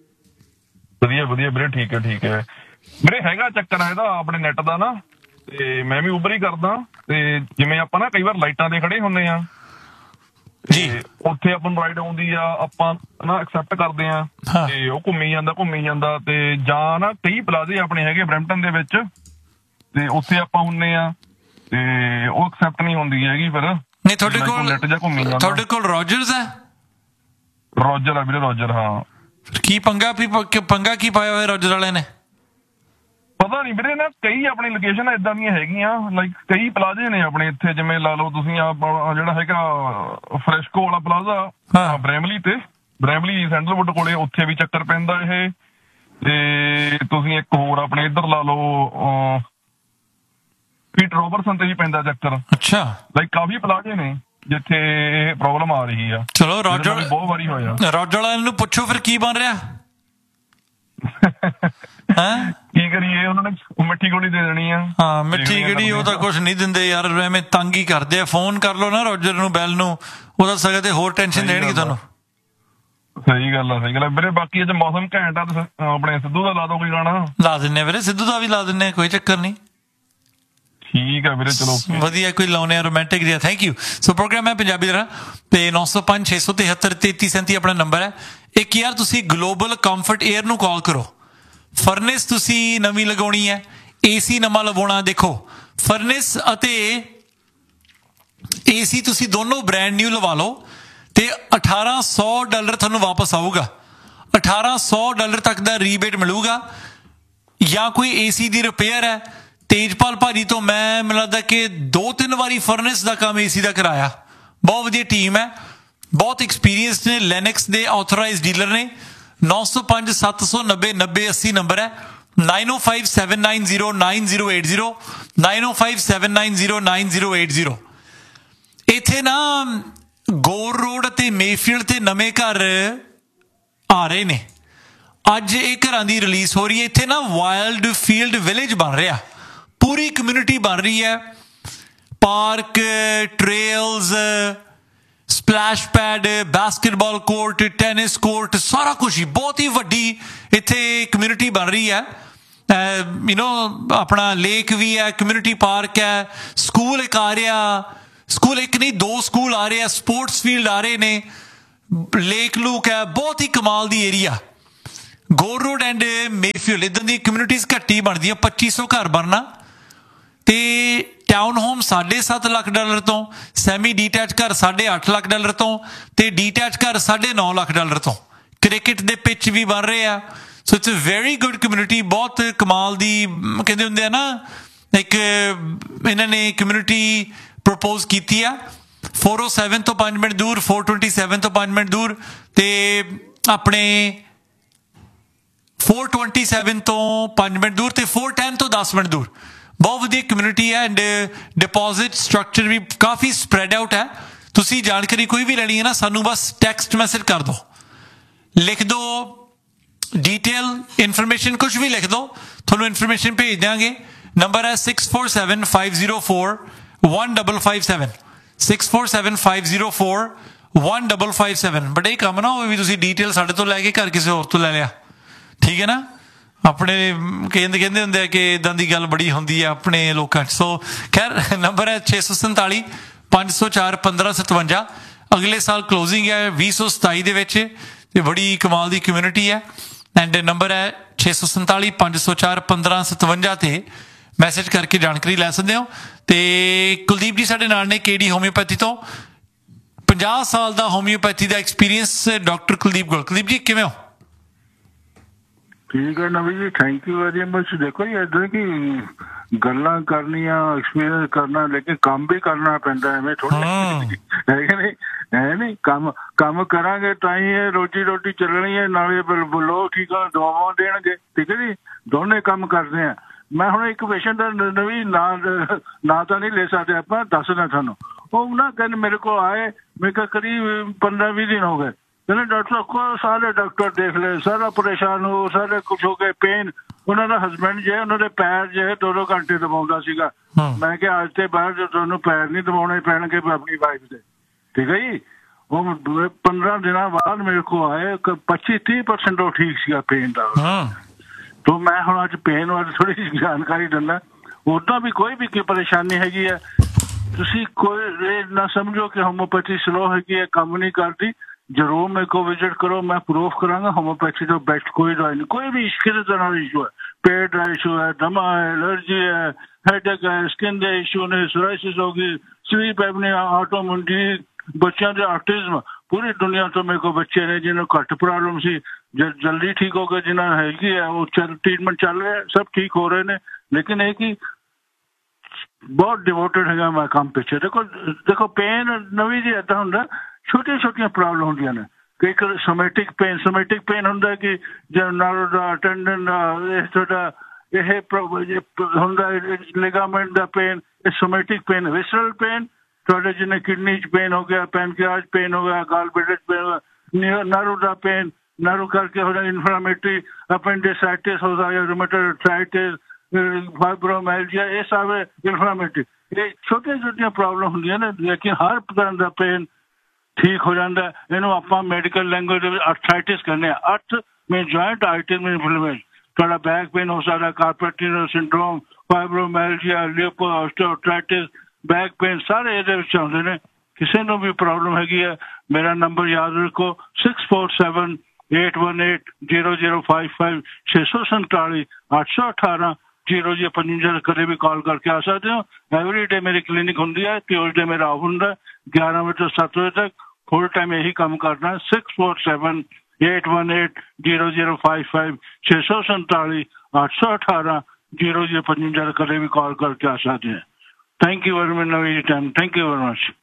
ਵਧੀਆ ਵਧੀਆ ਵੀਰੇ, ਠੀਕ ਹੈ ਠੀਕ ਹੈ ਵੀਰੇ। ਹੈਗਾ ਚੱਕਰ ਇਹਦਾ ਆਪਣੇ ਨੈਟ ਦਾ ਨਾ, ਤੇ ਮੈਂ ਵੀ ਉਬਰ ਹੀ ਕਰਦਾ। ਤੇ ਜਿਵੇਂ ਆਪਾਂ ਨਾ ਕਈ ਵਾਰ ਲਾਈਟਾਂ ਤੇ ਖੜੇ ਹੁੰਦੇ ਆ ਜੀ, ਉੱਥੇ ਆਪਾਂ ਨੂੰ ਰਾਈਡ ਆਉਂਦੀ ਆ, ਆਪਾਂ ਨਾ ਐਕਸੈਪਟ ਕਰਦੇ ਆ ਤੇ ਉਹ ਘੁੰਮੀ ਜਾਂਦਾ ਘੁੰਮੀ ਜਾਂਦਾ ਤੇ ਜਾਂ ਨਾ ਕਈ ਪਲਾਜ਼ੇ ਆਪਣੇ ਹੈਗੇ ਬਰੈਂਪਟਨ ਦੇ ਵਿੱਚ, ਤੇ ਉੱਥੇ ਆਪਾਂ ਹੁੰਨੇ ਆ ਤੇ ਉਹ ਐਕਸੈਪਟ ਨਹੀਂ ਹੁੰਦੀ ਹੈਗੀ। ਫਿਰ ਨਹੀਂ ਤੁਹਾਡੇ ਕੋਲ ਨੈਟ ਜਾਂ ਘੁੰਮੀ ਜਾਂਦਾ। ਤੁਹਾਡੇ ਕੋਲ ਰੋਜਰਸ ਹੈ? ਰੋਜਰ ਆ ਵੀਰੇ, ਰੋਜਰ। ਹਾਂ, ਕੀ ਪੰਗਾ ਪੰਗਾ ਕੀ ਪਾਇਆ ਹੋਇਆ ਰੋਜਰ ਵਾਲਿਆਂ ਨੇ? ਪਤਾ ਨਹੀਂ ਵੀਰੇ, ਨਾ ਕਈ ਆਪਣੀ ਲੋਕੇਸ਼ਨ ਏਦਾਂ ਦੀਆਂ ਹੈਗੀਆਂ, ਲਾਈਕ ਕਈ ਪਲਾਜ਼ੇ ਨੇ ਆਪਣੇ ਇੱਥੇ। ਜਿਵੇਂ ਲਾ ਲਓ ਤੁਸੀਂ ਆ ਜਿਹੜਾ ਹੈਗਾ ਫਰੈਸ਼ਕੋ ਵਾਲਾ ਪਲਾਜ਼ਾ ਬਰੈਮਲੀ ਤੇ, ਬਰੈਮਲੀ ਸੈਂਡਲਵੁੱਡ ਕੋਲੇ, ਉੱਥੇ ਵੀ ਚੱਕਰ ਪੈਂਦਾ ਇਹ। ਤੇ ਤੁਸੀਂ ਇੱਕ ਹੋਰ ਆਪਣੇ ਇੱਧਰ ਲਾ ਲਓ ਪੀਟ ਰੋਬਰਟਸਨ ਤੇ ਵੀ ਪੈਂਦਾ ਚੱਕਰ। ਅੱਛਾ, ਲਾਈਕ ਕਾਫੀ ਪਲਾਜ਼ੇ ਨੇ ਜਿੱਥੇ ਇਹ ਪ੍ਰੋਬਲਮ ਆ ਰਹੀ ਆ। ਚਲੋ ਰੋਜਰ ਬਹੁਤ ਵਾਰੀ ਹੋਇਆ। ਰੋਜਰ ਵਾਲਿਆਂ ਨੂੰ ਪੁੱਛੋ ਫਿਰ ਕੀ ਬਣ ਰਿਹਾ। ਕੀ ਕਰੀਏ, ਉਹਨਾਂ ਨੇ ਮਿੱਠੀ ਗੋਲੀ ਦੇ ਦੇਣੀ ਆ। ਹਾਂ, ਮਿੱਠੀ ਗੋਲੀ ਉਹ ਤਾਂ ਕੁਛ ਨਹੀਂ ਦਿੰਦੇ ਯਾਰ, ਐਵੇਂ ਤੰਗ ਹੀ ਕਰਦੇ ਆ। ਫੋਨ ਕਰ ਲਓ ਨਾ ਰੋਜਰ ਨੂੰ, ਬੈਲ ਨੂੰ, ਉਹਦਾ ਸਗੋਂ ਤੇ ਹੋਰ ਟੈਨਸ਼ਨ ਦੇਣਗੇ ਤੁਹਾਨੂੰ। ਸਹੀ ਗੱਲ ਆ, ਸਹੀ ਗੱਲ ਆ ਵੀਰੇ। ਬਾਕੀ ਅੱਜ ਮੌਸਮ ਘੈਂਟ ਆ, ਆਪਣੇ ਸਿੱਧੂ ਦਾ ਲਾ ਦੋ ਕੋਈ ਗਾਣਾ। ਲਾ ਦਿੰਨੇ ਵੀਰੇ, ਸਿੱਧੂ ਦਾ ਵੀ ਲਾ ਦਿੰਨੇ, ਕੋਈ ਚੱਕਰ ਨਹੀਂ। ਠੀਕ ਆ ਵੀਰੇ, ਚਲੋ ਵਧੀਆ ਕੋਈ ਲਾਉਣੇ ਆ ਰੋਮਾਂਟਿਕ ਜਿਹਾ। Thank you. ਸੋ ਪ੍ਰੋਗਰਾਮ ਹੈ ਪੰਜਾਬੀ ਲਹਿਰਾਂ ਤੇ ਨੌ ਸੌ ਪੰਜ ਛੇ ਸੌ ਤਿਹੱਤਰ ਤੇਤੀ ਸੈਂਤੀ ਆਪਣਾ ਨੰਬਰ ਹੈ। ਇੱਕ ਯਾਰ ਤੁਸੀਂ ਗਲੋਬਲ ਕੰਫਰਟ ਏਅਰ ਨੂੰ ਕਾਲ ਕਰੋ। ਫਰਨਿਸ ਤੁਸੀਂ ਨਵੀਂ ਲਗਾਉਣੀ ਹੈ, ਏਸੀ ਨਵਾਂ ਲਵਾਉਣਾ। ਦੇਖੋ ਫਰਨਿਸ ਅਤੇ ਏਸੀ ਤੁਸੀਂ ਦੋਨੋਂ ਬ੍ਰੈਂਡ ਨਿਊ ਲਵਾ ਲਓ ਤੇ ਅਠਾਰਾਂ ਸੌ ਡਾਲਰ ਤੁਹਾਨੂੰ ਵਾਪਸ ਆਊਗਾ। ਅਠਾਰਾਂ ਸੌ ਡਾਲਰ ਤੱਕ ਦਾ ਰੀਬੇਟ ਮਿਲੂਗਾ। ਜਾਂ ਕੋਈ ਏਸੀ ਦੀ ਰਿਪੇਅਰ ਹੈ, ਤੇਜਪਾਲ ਭਾਜੀ ਤੋਂ ਮੈਂ ਮੈਨੂੰ ਲੱਗਦਾ ਕਿ ਦੋ ਤਿੰਨ ਵਾਰੀ ਫਰਨਿਸ ਦਾ ਕੰਮ ਏਸੀ ਦਾ ਕਰਾਇਆ। ਬਹੁਤ ਵਧੀਆ ਟੀਮ ਹੈ, ਬਹੁਤ ਐਕਸਪੀਰੀਅੰਸ ਨੇ, ਲੈਨਿਕਸ ਦੇ ਆਥੋਰਾਈਜ਼ਡ ਡੀਲਰ ਨੇ। ਨੌ ਸੌ ਪੰਜ ਸੱਤ ਸੌ ਨੱਬੇ ਨੱਬੇ ਅੱਸੀ ਨੰਬਰ ਹੈ। ਨਾਈਨ ਓ five seven nine zero nine zero eight zero nine ਓ five seven nine zero nine zero eight zero. ਇੱਥੇ ਨਾ ਗੋਰ ਰੋਡ ਅਤੇ ਮੇਫੀਲਡ ਤੇ ਨਵੇਂ ਘਰ ਆ ਰਹੇ ਨੇ। ਅੱਜ ਇਹ ਘਰਾਂ ਦੀ ਰਿਲੀਜ਼ ਹੋ ਰਹੀ ਹੈ। ਇੱਥੇ ਨਾ ਵਾਈਲਡ ਫੀਲਡ ਵਿਲੇਜ ਬਣ ਰਿਹਾ, ਪੂਰੀ ਕਮਿਊਨਿਟੀ ਬਣ ਰਹੀ ਹੈ। Park, trails, splash pad, basketball court, tennis court, ਸਾਰਾ ਕੁਛ ਹੀ ਬਹੁਤ ਹੀ ਵੱਡੀ ਇੱਥੇ ਕਮਿਊਨਿਟੀ ਬਣ ਰਹੀ ਹੈ। ਯੂ ਨੋ ਆਪਣਾ ਲੇਕ ਵੀ ਹੈ, ਕਮਿਊਨਿਟੀ ਪਾਰਕ ਹੈ, ਸਕੂਲ ਇੱਕ ਆ ਰਿਹਾ, ਸਕੂਲ ਇੱਕ ਨਹੀਂ ਦੋ ਸਕੂਲ ਆ ਰਹੇ ਆ, ਸਪੋਰਟਸ ਫੀਲਡ ਆ ਰਹੇ ਨੇ। ਲੇਕ ਲੂਕ ਹੈ, ਬਹੁਤ ਹੀ ਕਮਾਲ ਦੀ area. Ghor road and Mayfield ਇਦਾਂ ਦੀ ਕਮਿਊਨਿਟੀਜ਼ ਘੱਟੀ ਬਣਦੀਆਂ, ਪੱਚੀ ਸੌ ਘਰ ਬਣਨਾ। ਤੇ ਟਾਊਨ ਹੋਮ ਸਾਢੇ ਸੱਤ ਲੱਖ ਡਾਲਰ ਤੋਂ, ਸੈਮੀ ਡੀਟੈਚ ਘਰ ਸਾਢੇ ਅੱਠ ਲੱਖ ਡਾਲਰ ਤੋਂ, ਤੇ ਡੀਟੈਚ ਘਰ ਸਾਢੇ ਨੌ ਲੱਖ ਡਾਲਰ ਤੋਂ। ਕ੍ਰਿਕਟ ਦੇ ਪਿੱਚ ਵੀ ਬਣ ਰਹੇ ਆ। So it's a very good community, ਬਹੁਤ ਕਮਾਲ ਦੀ। ਕਹਿੰਦੇ ਹੁੰਦੇ ਆ ਨਾ, ਇੱਕ ਇਹਨਾਂ ਨੇ ਕਮਿਊਨਿਟੀ ਪ੍ਰਪੋਜ਼ ਕੀਤੀ ਆ ਫੋਰ ਓ ਸੈਵਨ ਤੋਂ ਪੰਜ ਮਿੰਟ ਦੂਰ, ਫੋਰ ਟਵੈਂਟੀ ਸੈਵਨ ਤੋਂ ਪੰਜ ਮਿੰਟ ਦੂਰ, ਤੇ ਆਪਣੇ ਫੋਰ ਟਵੈਂਟੀ ਸੈਵਨ ਤੋਂ ਪੰਜ ਮਿੰਟ ਦੂਰ, ਤੇ ਫੋਰ ਟੈਨ ਤੋਂ ਦਸ ਮਿੰਟ ਦੂਰ। ਬਹੁਤ ਵਧੀਆ ਕਮਿਊਨਿਟੀ ਹੈ and deposit structure we coffee spread out ਹੈ। ਤੁਸੀਂ ਜਾਣਕਾਰੀ ਕੋਈ ਵੀ ਲੈਣੀ ਹੈ ਨਾ, ਸਾਨੂੰ ਬਸ ਟੈਕਸਟ ਮੈਸੇਜ ਕਰ ਦਿਓ, ਲਿਖ ਦਿਓ डिटेल इन्फॉर्मेशन, कुछ भी लिख दो, थोड़ा इन्फॉर्मेशन भेज देंगे। नंबर है six four seven five zero four one double five seven six four seven five zero four one double five seven. But ये काम ना हो भी तुम डिटेल साढ़े तो लैके घर किसी होर तो लै लिया, ठीक है ना। अपने कहते कहते होंगे कि इदां दी गल बड़ी होंदी है अपने लोगों। सो खैर नंबर है छे सौ संताली पाँच सौ चार पंद्रह सतवंजा। अगले साल क्लोजिंग है भी सौ सताई दे विच, ते बड़ी कमाल दी कम्यूनिटी है। एंड नंबर है छे सौ संताली पाँच सौ चार पंद्रह सतवंजा ते मैसेज करके जानकारी लै सकते हो। तो कुलदीप जी साडे नाल ने केडी होम्योपैथी तो पचास साल का होम्योपैथी का एक्सपीरियंस। डॉक्टर कुलदीप गोल, कुलदीप जी किवें हो? ठीक है नवी जी, थैंक यू वेरी मच। देखो जी इधर की गल्लां करनियां, एक्सपीरियंस करना, लेकिन काम भी करना पैंदा है। थोड़ा है कि नहीं, है नहीं, काम काम करांगे तां ही रोजी रोटी चलनी है, नाले लोग ठीक है दवावां देणगे, ठीक है जी। दोने काम करते हैं। मैं हुण एक पेशेंट नवी ना ना तो नहीं ले सकते आपां, दसदा थानू। ਉਹ ਨਾ ਕਹਿੰਦੇ ਮੇਰੇ ਕੋਲ ਆਏ, ਮੈਂ ਕਿਹਾ करीब पंद्रह बीस दिन हो गए। कहने डॉक्टर को सारे डॉक्टर देख ले, सारा परेशान हो, सारे कुछ हो गए पेन। ਉਹਨਾਂ ਦਾ ਹਸਬੈਂਡ ਜੇ ਉਹਨਾਂ ਦੇ ਪੈਰ ਜੇ ਦੋ ਦੋ ਘੰਟੇ ਦਬਾਉਂਦਾ ਸੀਗਾ। ਮੈਂ ਕਿਹਾ ਅੱਜ ਤੇ ਬਾਅਦ ਜੋ ਤੁਹਾਨੂੰ ਪੈਰ ਨਹੀਂ ਦਬਾਉਣੇ ਪੈਣਗੇ ਆਪਣੀ ਵਾਈਫ ਦੇ, ਠੀਕ ਹੈ ਜੀ। ਉਹ ਪੰਦਰਾਂ ਦਿਨਾਂ ਬਾਅਦ ਮੇਰੇ ਕੋਲ ਆਏ, ਪੱਚੀ ਤੀਹ ਪਰਸੈਂਟ ਉਹ ਠੀਕ ਸੀਗਾ ਪੇਨ ਦਾ। तो मैं ਹੁਣ ਅੱਜ ਪੇਨ ਬਾਰੇ ਥੋੜੀ ਜਿਹੀ ਜਾਣਕਾਰੀ ਦਿੰਦਾ। ਉਦਾਂ ਵੀ ਕੋਈ ਵੀ ਕੀ ਪਰੇਸ਼ਾਨੀ ਹੈਗੀ ਹੈ, ਤੁਸੀਂ ਕੋਈ ਨਾ ਸਮਝੋ ਕਿ ਹੋਮੋਪੈਥੀ ਸਲੋ ਹੈਗੀ ਹੈ, ਕੰਮ ਨਹੀਂ ਕਰਦੀ। जरूर मेरे को विजिट करो, मैं प्रूफ करांगा होम्योपैथी तो बेस्ट कोई दवाई नहीं। कोई भी किसी तरह का इशू है, पेट का इशू है, दमा है, एलर्जी है, हेडेक है, स्किन के इशू ने, सोराइसिस होगी, स्लीप एपनिया, ऑटोइम्यून, बच्चों के ऑटिज्म, पूरी दुनिया तो मेरे को बच्चे ने जिन्हें घट प्रॉब्लम सी जल्दी ठीक हो गए, जिन्हें हैगी है वो ट्रीटमेंट चल रहे हैं, सब ठीक हो रहे हैं। लेकिन एक ही बहुत डिवोटेड है मैं काम पिछे। देखो देखो पेन नवी जी ऐसा होंगे, ਛੋਟੀਆਂ ਛੋਟੀਆਂ ਪ੍ਰੋਬਲਮ ਹੁੰਦੀਆਂ ਨੇ। ਕਈ ਵਾਰ ਸਮੈਟਿਕ ਪੇਨ ਸਮੈਟਿਕ ਪੇਨ ਹੁੰਦਾ ਕਿ ਜਨਰਲ ਦਾ ਟੈਂਡਨ ਦਾ ਇਹ ਤੁਹਾਡਾ ਇਹ ਹੁੰਦਾ ਲਿਗਾਮੈਂਟ ਦਾ ਪੇਨ, ਇਹ ਸਮੈਟਿਕ ਪੇਨ। ਵਿਸਰਲ ਪੇਨ ਤੁਹਾਡੇ ਜਿਵੇਂ ਕਿਡਨੀ 'ਚ ਪੇਨ ਹੋ ਗਿਆ, ਪੈਨਕ੍ਰੀਆਸ ਪੇਨ ਹੋ ਗਿਆ, ਗਾਲ ਬਲੈਡਰ 'ਚ ਪੇਨ ਹੋ ਗਿਆ, ਨਰਵ ਦਾ ਪੇਨ, ਨਰਵ ਕਰਕੇ ਹੋ ਜਾਂਦਾ ਇਨਫਲਾਮੇਟਰੀ, ਅਪੈਂਡਿਸਾਈਟਿਸ ਹੋ ਗਿਆ, ਰੂਮੇਟੋਇਡ ਆਰਥਰਾਈਟਿਸ, ਫਾਈਬਰੋਮਾਈਲਜੀਆ, ਇਹ ਸਭ ਇਨਫਲਾਮੇਟਰੀ। ਇਹ ਛੋਟੀਆਂ ਛੋਟੀਆਂ ਪ੍ਰੋਬਲਮ ਹੁੰਦੀਆਂ ਨੇ, ਲੇਕਿਨ ਹਰ ਤਰ੍ਹਾਂ ਦਾ ਪੇਨ ਠੀਕ ਹੋ ਜਾਂਦਾ। ਇਹਨੂੰ ਆਪਾਂ ਮੈਡੀਕਲ ਲੈਂਗੁਏਜ ਦੇ ਵਿੱਚ ਆਰਥਰਾਈਟਿਸ ਕਹਿੰਦੇ ਆ। ਅਰਥ ਮੀਨ ਜੁਆਇੰਟ ਆਰਟਰੀ ਇਨਫਲੇਮੇਸ਼ਨ। ਤੁਹਾਡਾ ਬੈਕ ਪੇਨ ਹੋ ਸਕਦਾ, carpal tunnel syndrome, ਫਾਈਬਰੋਮਾਈਲਜੀਆ, Lipo arthritis, back pain, ਸਾਰੇ ਇਹਦੇ ਵਿੱਚ ਆਉਂਦੇ ਨੇ। ਕਿਸੇ ਨੂੰ ਵੀ ਪ੍ਰੋਬਲਮ ਹੈਗੀ ਹੈ, ਮੇਰਾ ਨੰਬਰ ਯਾਦ ਰੱਖੋ six four seven eight one eight zero zero ਫਾइव five ਛੇ ਸੌ ਸੰਤਾਲੀ ਅੱਠ ਸੌ ਅਠਾਰਾਂ ਜ਼ੀਰੋ ਜੀ ਪੰਜਵੰਜਾ। ਕਦੇ ਵੀ ਕਾਲ ਕਰਕੇ ਆ ਸਕਦੇ ਹੋ। ਐਵਰੀ ਡੇ ਮੇਰੀ ਕਲੀਨਿਕ ਹੁੰਦੀ ਹੈ, ਟਿਊਜ਼ਡੇ ਮੇਰਾ ਆਫ ਹੁੰਦਾ ਗਿਆਰਾਂ ਵਜੇ ਤੋਂ ਸੱਤ ਵਜੇ ਤੱਕ। फुल टाइम यही काम करना है। Six four seven eight one eight zero zero five five छे सौ संताली आठ सौ अठारह जीरो जीरो पचवंजा कदे भी कॉल करके आ सकते हैं। Thank you very much Navi time, thank you very much.